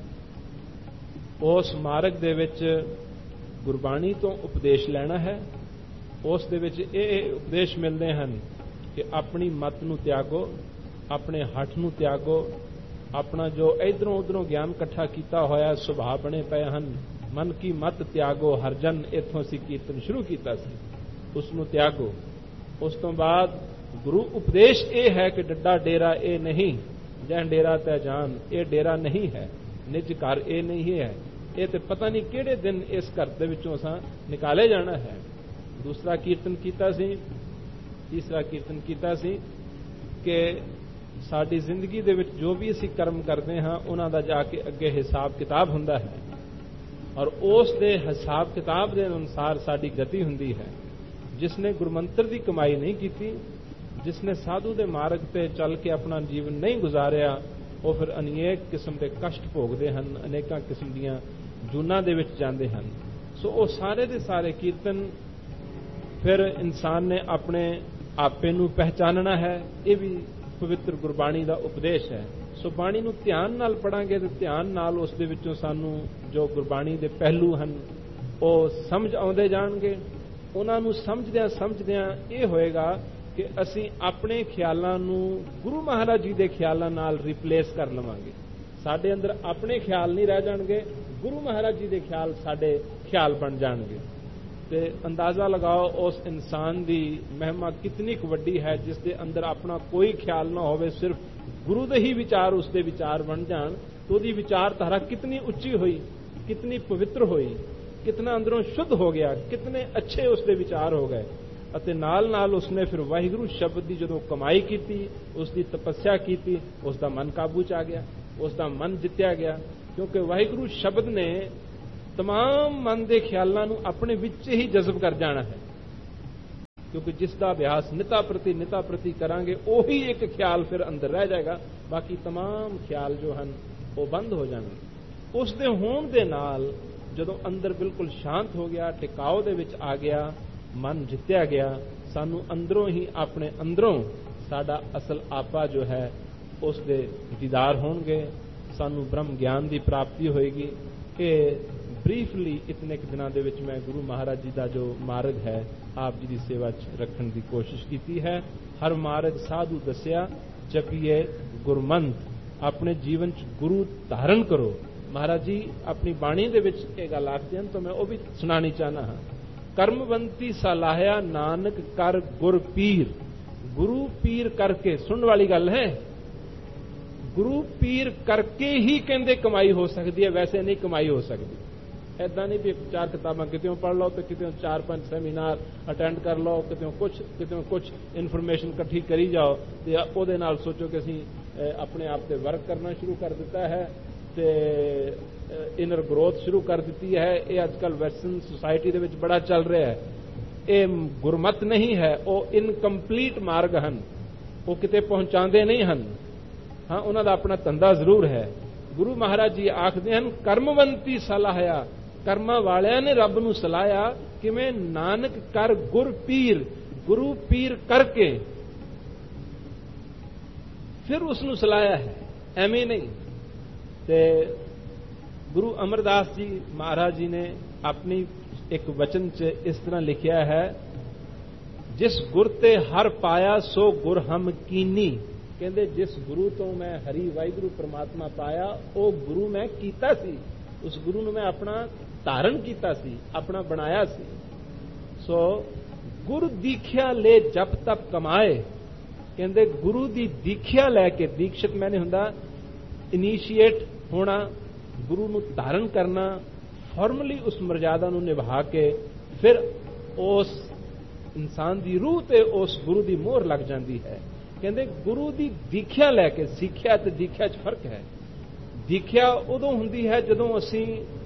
S1: ਉਸ ਮਾਰਗ ਦੇ ਵਿੱਚ ਗੁਰਬਾਣੀ ਤੋਂ ਉਪਦੇਸ਼ ਲੈਣਾ ਹੈ। ਉਸ ਦੇ ਵਿੱਚ ਇਹ ਉਪਦੇਸ਼ ਮਿਲਦੇ ਹਨ ਕਿ ਆਪਣੀ ਮਤ ਨੂੰ ਤਿਆਗੋ, ਆਪਣੇ ਹੱਠ ਨੂੰ ਤਿਆਗੋ, ਆਪਣਾ ਜੋ ਇਧਰੋਂ ਉਧਰੋਂ ਗਿਆਨ ਇਕੱਠਾ ਕੀਤਾ ਹੋਇਆ ਸੁਭਾਅ ਬਣੇ ਪਏ ਹਨ, ਮਨ ਕੀ ਮਤ ਤਿਆਗੋ ਹਰਜਨ, ਇੱਥੋਂ ਅਸੀਂ ਕੀਰਤਨ ਸ਼ੁਰੂ ਕੀਤਾ ਸੀ, ਉਸ ਨੂੰ ਤਿਆਗੋ। ਉਸ ਤੋਂ ਬਾਅਦ ਗੁਰੂ ਉਪਦੇਸ਼ ਇਹ ਹੈ ਕਿ ਡੱਡਾ ਡੇਰਾ ਇਹ ਨਹੀਂ, ਜੈ ਡੇਰਾ ਤੈ ਜਾਨ, ਇਹ ਡੇਰਾ ਨਹੀਂ ਹੈ, ਨਿਜ ਘਰ ਇਹ ਨਹੀਂ ਹੈ, ਇਹ ਤੇ ਪਤਾ ਨਹੀਂ ਕਿਹੜੇ ਦਿਨ ਇਸ ਘਰ ਦੇ ਵਿੱਚੋਂ ਅਸਾਂ ਨਿਕਾਲੇ ਜਾਣਾ ਹੈ। ਦੂਸਰਾ ਕੀਰਤਨ ਕੀਤਾ ਸੀ, ਤੀਸਰਾ ਕੀਰਤਨ ਕੀਤਾ ਸੀ ਕਿ ਸਾਡੀ ਜ਼ਿੰਦਗੀ ਦੇ ਵਿੱਚ ਜੋ ਵੀ ਅਸੀਂ ਕਰਮ ਕਰਦੇ ਹਾਂ ਉਹਨਾਂ ਦਾ ਜਾ ਕੇ ਅੱਗੇ ਹਿਸਾਬ ਕਿਤਾਬ ਹੁੰਦਾ ਹੈ ਔਰ ਉਸ ਦੇ ਹਿਸਾਬ ਕਿਤਾਬ ਦੇ ਅਨੁਸਾਰ ਸਾਡੀ ਗਤੀ ਹੁੰਦੀ ਹੈ। ਜਿਸ ਨੇ ਗੁਰਮੰਤਰ ਦੀ ਕਮਾਈ ਨਹੀਂ ਕੀਤੀ, ਜਿਸ ਨੇ ਸਾਧੂ ਦੇ ਮਾਰਗ ਤੇ ਚੱਲ ਕੇ ਆਪਣਾ ਜੀਵਨ ਨਹੀਂ ਗੁਜ਼ਾਰਿਆ, ਉਹ ਫਿਰ ਅਨੇਕ ਕਿਸਮ ਦੇ ਕਸ਼ਟ ਭੋਗਦੇ ਹਨ, ਅਨੇਕਾਂ ਕਿਸਮ ਦੀਆਂ ਜੂਨਾਂ ਦੇ ਵਿੱਚ ਜਾਂਦੇ ਹਨ। ਸੋ ਉਹ ਸਾਰੇ ਦੇ ਸਾਰੇ ਕੀਰਤਨ ਫਿਰ ਇਨਸਾਨ ਨੇ ਆਪਣੇ ਆਪੇ ਨੂੰ ਪਹਿਚਾਨਣਾ ਹੈ। ਇਹ ਵੀ ਪਵਿੱਤਰ ਗੁਰਬਾਣੀ ਦਾ ਉਪਦੇਸ਼ ਹੈ। ਸੋ ਬਾਣੀ ਨੂੰ ਧਿਆਨ ਨਾਲ ਪੜਾਂਗੇ ਤੇ ਧਿਆਨ ਨਾਲ ਉਸ ਦੇ ਵਿੱਚੋਂ ਸਾਨੂੰ ਜੋ ਗੁਰਬਾਣੀ ਦੇ ਪਹਿਲੂ ਹਨ ਉਹ ਸਮਝ ਆਉਂਦੇ ਜਾਣਗੇ। ਉਹਨਾਂ ਨੂੰ ਸਮਝਦਿਆਂ ਇਹ ਹੋਏਗਾ ਕਿ ਅਸੀਂ ਆਪਣੇ ਖਿਆਲਾਂ ਨੂੰ ਗੁਰੂ ਮਹਾਰਾਜ ਜੀ ਦੇ ਖਿਆਲਾਂ ਨਾਲ ਰਿਪਲੇਸ ਕਰ ਲਵਾਂਗੇ। ਸਾਡੇ ਅੰਦਰ ਆਪਣੇ ਖਿਆਲ ਨਹੀਂ ਰਹਿ ਜਾਣਗੇ, ਗੁਰੂ ਮਹਾਰਾਜ ਜੀ ਦੇ ਖਿਆਲ ਸਾਡੇ ਖਿਆਲ ਬਣ ਜਾਣਗੇ। ਤੇ ਅੰਦਾਜ਼ਾ ਲਗਾਓ ਉਸ ਇਨਸਾਨ ਦੀ ਮਹਿਮਾ ਕਿਤਨੀ ਕੁ ਵੱਡੀ ਹੈ ਜਿਸ ਦੇ ਅੰਦਰ ਆਪਣਾ ਕੋਈ ਖਿਆਲ ਨਾ ਹੋਵੇ, ਸਿਰਫ ਗੁਰੂ ਦੇ ਹੀ ਵਿਚਾਰ ਉਸ ਦੇ ਵਿਚਾਰ ਬਣ ਜਾਣ। ਤਾਂ ਉਹਦੀ ਵਿਚਾਰਧਾਰਾ ਕਿਤਨੀ ਉੱਚੀ ਹੋਈ, ਕਿਤਨੀ ਪਵਿੱਤਰ ਹੋਈ, ਕਿਤਨਾ ਅੰਦਰੋਂ ਸ਼ੁੱਧ ਹੋ ਗਿਆ, ਕਿਤਨੇ ਅੱਛੇ ਉਸ ਦੇ ਵਿਚਾਰ ਹੋ ਗਏ। ਅਤੇ ਨਾਲ ਨਾਲ ਉਸਨੇ ਫਿਰ ਵਾਹਿਗੁਰੂ ਸ਼ਬਦ ਦੀ ਜਦੋਂ ਕਮਾਈ ਕੀਤੀ, ਉਸ ਦੀ ਤਪੱਸਿਆ ਕੀਤੀ, ਉਸ ਦਾ ਮਨ ਕਾਬੂ 'ਚ ਆ ਗਿਆ, ਉਸ ਦਾ ਮਨ ਜਿੱਤਿਆ ਗਿਆ। ਕਿਉਂਕਿ ਵਾਹਿਗੁਰੂ ਸ਼ਬਦ ਨੇ तमाम ਮਨ ਦੇ ਖਿਆਲਾਂ ਨੂੰ ਆਪਣੇ ਵਿੱਚ ਹੀ ਜਜ਼ਬ ਕਰ ਜਾਣਾ ਹੈ। ਕਿਉਂਕਿ ਜਿਸ ਦਾ ਅਭਿਆਸ ਨਿਤਾ ਪ੍ਰਤੀ ਕਰਾਂਗੇ ਉਹੀ ਇੱਕ ਖਿਆਲ ਫਿਰ ਅੰਦਰ ਰਹਿ ਜਾਏਗਾ, ਬਾਕੀ तमाम ਖਿਆਲ ਜੋ ਹਨ ਉਹ ਬੰਦ ਹੋ ਜਾਣਗੇ। ਉਸ ਦੇ ਹੋਣ ਦੇ ਨਾਲ ਜਦੋਂ ਅੰਦਰ ਬਿਲਕੁਲ ਸ਼ਾਂਤ ਹੋ ਗਿਆ, ਟਿਕਾਓ ਦੇ ਵਿੱਚ ਆ ਗਿਆ, ਮਨ ਜਿੱਤਿਆ ਗਿਆ, ਸਾਨੂੰ ਅੰਦਰੋਂ ਹੀ ਆਪਣੇ ਅੰਦਰੋਂ ਸਾਡਾ ਅਸਲ ਆਪਾ ਜੋ ਹੈ ਉਸ ਦੇ ਦੀਦਾਰ ਹੋਣਗੇ, ਸਾਨੂੰ ਬ੍ਰਹਮ ਗਿਆਨ ਦੀ ਪ੍ਰਾਪਤੀ ਹੋਏਗੀ। ਇਹ ਬਰੀਫਲੀ ਇਤਨੇ ਕੁ ਦਿਨਾਂ ਦੇ ਵਿੱਚ ਮੈਂ ਗੁਰੂ ਮਹਾਰਾਜ ਜੀ ਦਾ ਜੋ ਮਾਰਗ ਹੈ ਆਪ ਜੀ ਦੀ ਸੇਵਾ 'ਚ ਰੱਖਣ ਦੀ ਕੋਸ਼ਿਸ਼ ਕੀਤੀ ਹੈ। ਹਰ ਮਾਰਗ ਸਾਧੂ ਦੱਸਿਆ, ਜਪੀਏ ਗੁਰਮੰਤ, ਆਪਣੇ ਜੀਵਨ 'ਚ ਗੁਰੂ ਧਾਰਨ ਕਰੋ। ਮਹਾਰਾਜ ਜੀ ਆਪਣੀ ਬਾਣੀ ਦੇ ਵਿੱਚ ਇਹ ਗੱਲ ਆਖਦੇ ਹਨ ਤਾਂ ਮੈਂ ਉਹ ਵੀ ਸੁਣਾਣੀ ਚਾਹਨਾ ਹਾਂ। ਕਰਮਵੰਤੀ ਸਲਾਹਿਆ ਨਾਨਕ ਕਰ ਗੁਰ ਪੀਰ। ਗੁਰੂ ਪੀਰ ਕਰਕੇ, ਸੁਣਨ ਵਾਲੀ ਗੱਲ ਹੈ, ਗੁਰੂ ਪੀਰ ਕਰਕੇ ਹੀ ਕਹਿੰਦੇ ਕਮਾਈ ਹੋ ਸਕਦੀ ਹੈ, ਵੈਸੇ ਨਹੀਂ ਕਮਾਈ ਹੋ ਸਕਦੀ। ਐਦਾਂ ਨਹੀਂ ਵੀ 4 ਕਿਤਾਬਾਂ ਕਿਤੇੋਂ ਪੜ੍ਹ ਲਓ ਤੇ ਕਿਤੇੋਂ 4-5 ਸੈਮੀਨਾਰ ਅਟੈਂਡ ਕਰ ਲਓ, ਕਿਤੇੋਂ ਕੁਝ ਇਨਫੋਰਮੇਸ਼ਨ ਇਕੱਠੀ ਕਰੀ ਜਾਓ ਤੇ ਉਹਦੇ ਨਾਲ ਸੋਚੋ ਕਿ ਅਸੀਂ ਆਪਣੇ ਆਪ ਤੇ ਵਰਕ ਕਰਨਾ ਸ਼ੁਰੂ ਕਰ ਦਿੱਤਾ ਹੈ ਤੇ ਇਨਰ ਗਰੋਥ ਸ਼ੁਰੂ ਕਰ ਦਿੱਤੀ ਹੈ। ਇਹ ਅੱਜ ਕੱਲ੍ਹ ਵੈਸਟਰਨ ਸੁਸਾਇਟੀ ਦੇ ਵਿੱਚ ਬੜਾ ਚੱਲ ਰਿਹਾ ਹੈ। ਇਹ ਗੁਰਮਤ ਨਹੀਂ ਹੈ, ਉਹ ਇਨਕੰਪਲੀਟ ਮਾਰਗ ਹਨ, ਉਹ ਕਿਤੇ ਪਹੁੰਚਾਉਂਦੇ ਨਹੀਂ ਹਨ। ਹਾਂ, ਉਹਨਾਂ ਦਾ ਆਪਣਾ ਧੰਦਾ ਜ਼ਰੂਰ ਹੈ। ਗੁਰੂ ਮਹਾਰਾਜ ਜੀ ਆਖਦੇ ਹਨ, ਕਰਮਵੰਤੀ ਸਲਾਹਿਆ, ਕਰਮਾਂ ਵਾਲਿਆਂ ਨੇ ਰੱਬ ਨੂੰ ਸਲਾਹਿਆ। ਕਿਵੇਂ? ਨਾਨਕ ਕਰ ਗੁਰ ਪੀਰ, ਗੁਰੂ ਪੀਰ ਕਰਕੇ ਫਿਰ ਉਸ ਨੂੰ ਸਲਾਹਿਆ ਹੈ, ਐਵੇਂ ਨਹੀਂ। ਤੇ ਗੁਰੂ ਅਮਰਦਾਸ ਜੀ ਮਹਾਰਾਜ ਜੀ ਨੇ ਆਪਣੀ ਇੱਕ ਵਚਨ 'ਚ ਇਸ ਤਰ੍ਹਾਂ ਲਿਖਿਆ ਹੈ, ਜਿਸ ਗੁਰ ਤੇ ਹਰ ਪਾਇਆ ਸੋ ਗੁਰ ਹਮ ਕੀਨੀ। ਕਹਿੰਦੇ ਜਿਸ ਗੁਰੂ ਤੋਂ ਮੈਂ ਹਰੀ ਵਾਹਿਗੁਰੂ ਪ੍ਰਮਾਤਮਾ ਪਾਇਆ, ਉਹ ਗੁਰੂ ਮੈਂ ਕੀਤਾ ਸੀ, ਉਸ ਗੁਰੂ ਨੂੰ ਮੈਂ ਆਪਣਾ ਧਾਰਨ ਕੀਤਾ ਸੀ, ਆਪਣਾ ਬਣਾਇਆ ਸੀ। ਸੋ ਗੁਰ ਦੀਖਿਆ ਲੈ ਜਪ ਤਪ ਕਮਾਏ। ਕਹਿੰਦੇ ਗੁਰੂ ਦੀ ਦੀਖਿਆ ਲੈ ਕੇ, ਦੀਕਸ਼ਿਤ ਮੈਨੇ ਹੁੰਦਾ ਇਨੀਸ਼ੀਏਟ ਹੋਣਾ, ਗੁਰੂ ਨੂੰ ਧਾਰਨ ਕਰਨਾ, ਫਾਰਮਲੀ ਉਸ ਮਰਜ਼ਾਦਾ ਨੂੰ ਨਿਭਾ ਕੇ ਫਿਰ ਉਸ ਇਨਸਾਨ ਦੀ ਰੂਹ ਤੇ ਉਸ ਗੁਰੂ ਦੀ ਮੋਹਰ ਲੱਗ ਜਾਂਦੀ ਹੈ। ਕਹਿੰਦੇ ਗੁਰੂ ਦੀ ਦੀਖਿਆ ਲੈ ਕੇ, ਸਿੱਖਿਆ ਤੇ ਦੀਖਿਆ 'ਚ ਫਰਕ ਹੈ। ਦੀਖਿਆ ਉਦੋਂ ਹੁੰਦੀ ਹੈ ਜਦੋਂ ਅਸੀਂ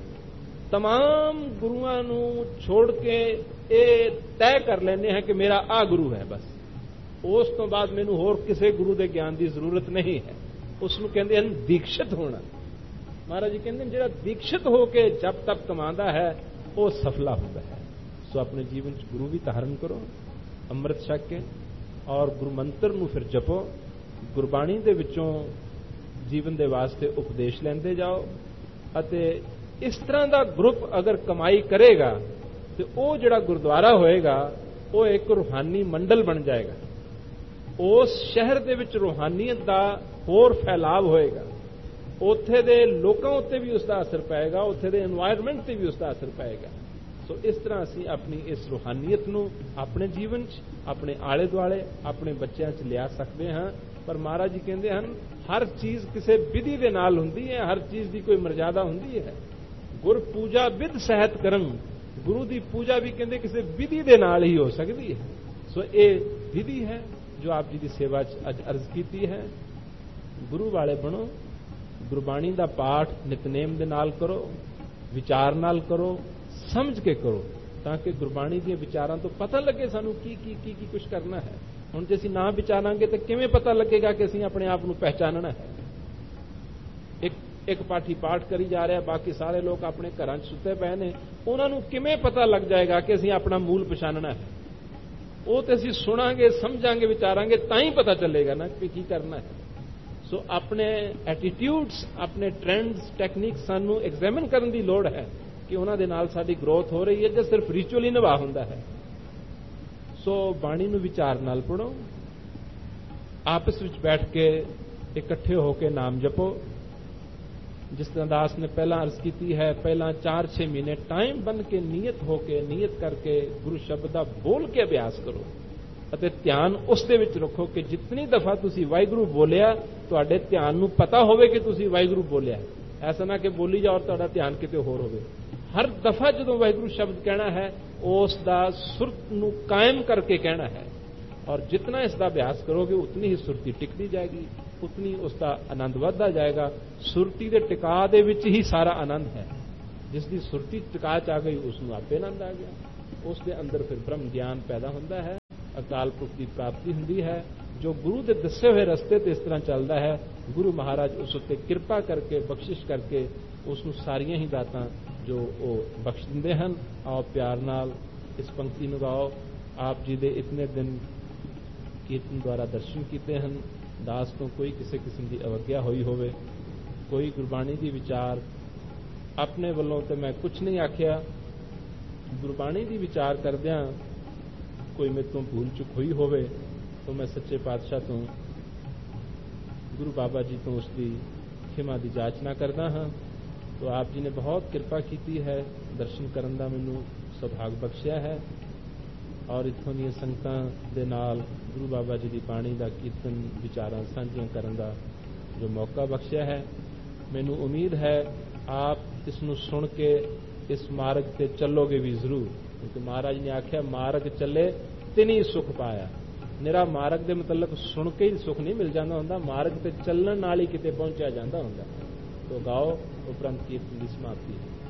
S1: तमाम ਗੁਰੂਆਂ ਨੂੰ ਛੋੜ ਕੇ ਇਹ ਤੈਅ ਕਰ ਲੈਂਦੇ ਹਾਂ ਕਿ ਮੇਰਾ ਆ ਗੁਰੂ ਹੈ, ਬਸ ਉਸ ਤੋਂ ਬਾਅਦ ਮੈਨੂੰ ਹੋਰ ਕਿਸੇ ਗੁਰੂ ਦੇ ਗਿਆਨ ਦੀ ਜ਼ਰੂਰਤ ਨਹੀਂ ਹੈ। ਉਸ ਨੂੰ ਕਹਿੰਦੇ ਹਨ ਦੀਕਸ਼ਿਤ ਹੋਣਾ। ਮਹਾਰਾਜ ਜੀ ਕਹਿੰਦੇ ਜਿਹੜਾ ਦੀਕਸ਼ਿਤ ਹੋ ਕੇ ਜਪ ਤਪ ਕਮਾਉਂਦਾ ਹੈ ਉਹ ਸਫਲਾ ਹੁੰਦਾ ਹੈ। ਸੋ ਆਪਣੇ ਜੀਵਨ 'ਚ ਗੁਰੂ ਵੀ ਧਾਰਨ ਕਰੋ, ਅੰਮ੍ਰਿਤ ਛਕ ਕੇ, ਔਰ ਗੁਰੂ ਮੰਤਰ ਨੂੰ ਫਿਰ ਜਪੋ, ਗੁਰਬਾਣੀ ਦੇ ਵਿੱਚੋਂ ਜੀਵਨ ਦੇ ਵਾਸਤੇ ਉਪਦੇਸ਼ ਲੈਂਦੇ ਜਾਓ। ਅਤੇ ਇਸ ਤਰ੍ਹਾਂ ਦਾ ਗਰੁੱਪ ਅਗਰ ਕਮਾਈ ਕਰੇਗਾ ਤੇ ਉਹ ਜਿਹੜਾ ਗੁਰਦੁਆਰਾ ਹੋਏਗਾ ਉਹ ਇੱਕ ਰੂਹਾਨੀ ਮੰਡਲ ਬਣ ਜਾਏਗਾ। ਉਸ ਸ਼ਹਿਰ ਦੇ ਵਿੱਚ ਰੂਹਾਨੀਅਤ ਦਾ ਹੋਰ ਫੈਲਾਵ ਹੋਏਗਾ, ਉੱਥੇ ਦੇ ਲੋਕਾਂ ਉੱਤੇ ਵੀ ਉਸ ਦਾ ਅਸਰ ਪਏਗਾ, ਉੱਥੇ ਦੇ এনवायरमेंट ਤੇ ਵੀ ਉਸ ਦਾ ਅਸਰ ਪਏਗਾ। ਸੋ ਇਸ ਤਰ੍ਹਾਂ ਅਸੀਂ ਆਪਣੀ ਇਸ ਰੂਹਾਨੀਅਤ ਨੂੰ ਆਪਣੇ ਜੀਵਨ 'ਚ, ਆਪਣੇ ਆਲੇ ਦੁਆਲੇ, ਆਪਣੇ ਬੱਚਿਆਂ 'ਚ ਲਿਆ ਸਕਦੇ ਹਾਂ। ਪਰ ਮਹਾਰਾਜ ਜੀ ਕਹਿੰਦੇ ਹਨ ਹਰ ਚੀਜ਼ ਕਿਸੇ ਵਿਧੀ ਦੇ ਨਾਲ ਹੁੰਦੀ ਹੈ, ਹਰ ਚੀਜ਼ ਦੀ ਕੋਈ ਮਰਜ਼ਾਦਾ ਹੁੰਦੀ ਹੈ। ਗੁਰ ਪੂਜਾ ਵਿਧ ਸਹਿਤ ਕਰਮ, ਗੁਰੂ ਦੀ ਪੂਜਾ ਵੀ ਕਹਿੰਦੇ ਕਿਸੇ ਵਿਧੀ ਦੇ ਨਾਲ ਹੀ ਹੋ ਸਕਦੀ ਹੈ। ਸੋ ਇਹ ਵਿਧੀ ਹੈ ਜੋ ਆਪ ਜੀ ਦੀ ਸੇਵਾ 'ਚ ਅੱਜ ਅਰਜ਼ ਕੀਤੀ ਹੈ। ਗੁਰੂ ਵਾਲੇ ਬਣੋ, ਗੁਰਬਾਣੀ ਦਾ ਪਾਠ ਨਿਤਨੇਮ ਦੇ ਨਾਲ ਕਰੋ, ਵਿਚਾਰ ਨਾਲ ਕਰੋ, ਸਮਝ ਕੇ ਕਰੋ, ਤਾਂ ਕਿ ਗੁਰਬਾਣੀ ਦੀਆਂ ਵਿਚਾਰਾਂ ਤੋਂ ਪਤਾ ਲੱਗੇ ਸਾਨੂੰ ਕੀ ਕੁਝ ਕਰਨਾ ਹੈ। ਹੁਣ ਜੇ ਅਸੀਂ ਨਾ ਵਿਚਾਰਾਂਗੇ ਤਾਂ ਕਿਵੇਂ ਪਤਾ ਲੱਗੇਗਾ ਕਿ ਅਸੀਂ ਆਪਣੇ ਆਪ ਨੂੰ ਪਹਿਚਾਨਣਾ ਹੈ। ਇੱਕ ਪਾਠੀ ਪਾਠ ਕਰੀ ਜਾ ਰਿਹਾ, ਬਾਕੀ ਸਾਰੇ ਲੋਕ ਆਪਣੇ ਘਰਾਂ 'ਚ ਸੁੱਤੇ ਪਏ ਨੇ, ਉਹਨਾਂ ਨੂੰ ਕਿਵੇਂ ਪਤਾ ਲੱਗ ਜਾਏਗਾ ਕਿ ਅਸੀਂ ਆਪਣਾ ਮੂਲ ਪਛਾਣਨਾ ਹੈ? ਉਹ ਤੇ ਅਸੀਂ ਸੁਣਾਂਗੇ, ਸਮਝਾਂਗੇ, ਵਿਚਾਰਾਂਗੇ, ਤਾਂ ਹੀ ਪਤਾ ਚੱਲੇਗਾ ਨਾ ਕਿ ਕੀ ਕਰਨਾ ਹੈ। ਸੋ ਆਪਣੇ ਐਟੀਟਿਊਡਸ, ਆਪਣੇ ਟ੍ਰੈਂਡਸ, ਟੈਕਨੀਕਸ ਸਾਨੂੰ ਐਗਜ਼ਾਮਿਨ ਕਰਨ ਦੀ ਲੋੜ ਹੈ ਕਿ ਉਹਨਾਂ ਦੇ ਨਾਲ ਸਾਡੀ ਗਰੋਥ ਹੋ ਰਹੀ ਹੈ ਜਾਂ ਸਿਰਫ ਰਿਚੁਅਲ ਹੀ ਨਿਭਾ ਹੁੰਦਾ ਹੈ। ਸੋ ਬਾਣੀ ਨੂੰ ਵਿਚਾਰ ਨਾਲ ਪੜ੍ਹੋ, ਆਪਸ ਵਿੱਚ ਬੈਠ ਕੇ ਇਕੱਠੇ ਹੋ ਕੇ ਨਾਮ ਜਪੋ। ਜਿਸ ਤਰ੍ਹਾਂ ਦਾਸ ਨੇ ਪਹਿਲਾਂ ਅਰਜ਼ ਕੀਤੀ ਹੈ, ਪਹਿਲਾਂ 4-6 ਮਹੀਨੇ ਟਾਈਮ ਬਣ ਕੇ ਨੀਅਤ ਹੋ ਕੇ, ਨੀਅਤ ਕਰਕੇ ਗੁਰੂ ਸ਼ਬਦ ਦਾ ਬੋਲ ਕੇ ਅਭਿਆਸ ਕਰੋ ਅਤੇ ਧਿਆਨ ਉਸ ਦੇ ਵਿੱਚ ਰੱਖੋ ਕਿ ਜਿਤਨੀ ਦਫਾ ਤੁਸੀਂ ਵਾਹਿਗੁਰੂ ਬੋਲਿਆ, ਤੁਹਾਡੇ ਧਿਆਨ ਨੂੰ ਪਤਾ ਹੋਵੇ ਕਿ ਤੁਸੀਂ ਵਾਹਿਗੁਰੂ ਬੋਲਿਆ। ਐਸਾ ਨਾ ਕਿ ਬੋਲੀ ਜਾਓ ਔਰ ਤੁਹਾਡਾ ਧਿਆਨ ਕਿਤੇ ਹੋਰ ਹੋਵੇ। ਹਰ ਦਫਾ ਜਦੋਂ ਵਾਹਿਗੁਰੂ ਸ਼ਬਦ ਕਹਿਣਾ ਹੈ, ਉਸ ਦਾ ਸੁਰਤ ਨੂੰ ਕਾਇਮ ਕਰਕੇ ਕਹਿਣਾ ਹੈ। ਔਰ ਜਿਤਨਾ ਇਸ ਦਾ ਅਭਿਆਸ ਕਰੋਗੇ ਉਤਨੀ ਹੀ ਸੁਰਤੀ ਟਿਕਦੀ ਜਾਏਗੀ, ਉਤਨੀ ਉਸ ਦਾ ਆਨੰਦ ਵੱਧਦਾ ਜਾਏਗਾ। ਸੁਰਤੀ ਦੇ ਟਿਕਾ ਦੇ ਵਿੱਚ ਹੀ ਸਾਰਾ ਆਨੰਦ ਹੈ। ਜਿਸ ਦੀ ਸੁਰਤੀ ਟਿਕਾ 'ਚ ਆ ਗਈ ਉਸ ਨੂੰ ਆਪੇ ਆਨੰਦ ਆ ਗਿਆ, ਉਸ ਦੇ ਅੰਦਰ ਫਿਰ ਬ੍ਰਹਮ ਗਿਆਨ ਪੈਦਾ ਹੁੰਦਾ ਹੈ, ਅਕਾਲ ਪੁਰਖ ਦੀ ਪ੍ਰਾਪਤੀ ਹੁੰਦੀ ਹੈ। ਜੋ ਗੁਰੂ ਦੇ ਦੱਸੇ ਹੋਏ ਰਸਤੇ ਤੇ ਇਸ ਤਰ੍ਹਾਂ ਚੱਲਦਾ ਹੈ, ਗੁਰੂ ਮਹਾਰਾਜ ਉਸ ਉੱਤੇ ਕਿਰਪਾ ਕਰਕੇ, ਬਖਸ਼ਿਸ਼ ਕਰਕੇ ਉਸ ਨੂੰ ਸਾਰੀਆਂ ਹੀ ਦਾਤਾਂ ਜੋ ਉਹ ਬਖਸ਼ ਦਿੰਦੇ ਹਨ। ਆਓ ਪਿਆਰ ਨਾਲ ਇਸ ਪੰਕਤੀ ਨੂੰ ਗਾਓ। ਆਪ ਜੀ ਦੇ ਇਤਨੇ ਦਿਨ ਕੀਰਤਨ ਦੁਆਰਾ ਦਰਸ਼ਨ ਕੀਤੇ ਹਨ। ਦਾਸ ਤੋਂ ਕੋਈ ਕਿਸੇ ਕਿਸਮ ਦੀ ਅਵੱਗਿਆ ਹੋਈ ਹੋਵੇ, ਕੋਈ ਗੁਰਬਾਣੀ ਦੀ ਵਿਚਾਰ ਆਪਣੇ ਵੱਲੋਂ ਤੇ ਮੈਂ ਕੁਝ ਨਹੀਂ ਆਖਿਆ, ਗੁਰਬਾਣੀ ਦੀ ਵਿਚਾਰ ਕਰਦਿਆਂ ਕੋਈ ਮੇਰੇ ਤੋਂ ਭੂਲ ਚੁੱਕ ਹੋਈ ਹੋਵੇ ਤਾਂ ਮੈਂ ਸੱਚੇ ਪਾਤਸ਼ਾਹ ਤੋਂ, ਗੁਰੂ ਬਾਬਾ ਜੀ ਤੋਂ ਉਸ ਦੀ ਖਿਮਾ ਦੀ ਜਾਚਨਾ ਕਰਦਾ ਹਾਂ। तो आप जी ने बहुत कृपा की है, दर्शन करन दा मैनू सुभाग बख्शिया है और इत्थों दी संगतां दे नाल गुरु बाबा जी की बाणी का कीर्तन विचारां सांझियां करन दा जो मौका बख्शिया है। मैनू उम्मीद है आप इसनू सुन के इस मार्ग ते चलोगे भी जरूर, क्योंकि महाराज ने आख्या मार्ग चले तिनी सुख पाया। निरा मार्ग दे मतलब सुन के ही सुख नहीं मिल जाता हुंदा, मार्ग ते चलण नाल ही किते पहुंचा जाता हुंदा। तो गाओ ਉਪਰੰਤ ਕੀਰਤਨ ਦੀ ਸਮਾਪਤੀ ਹੈ।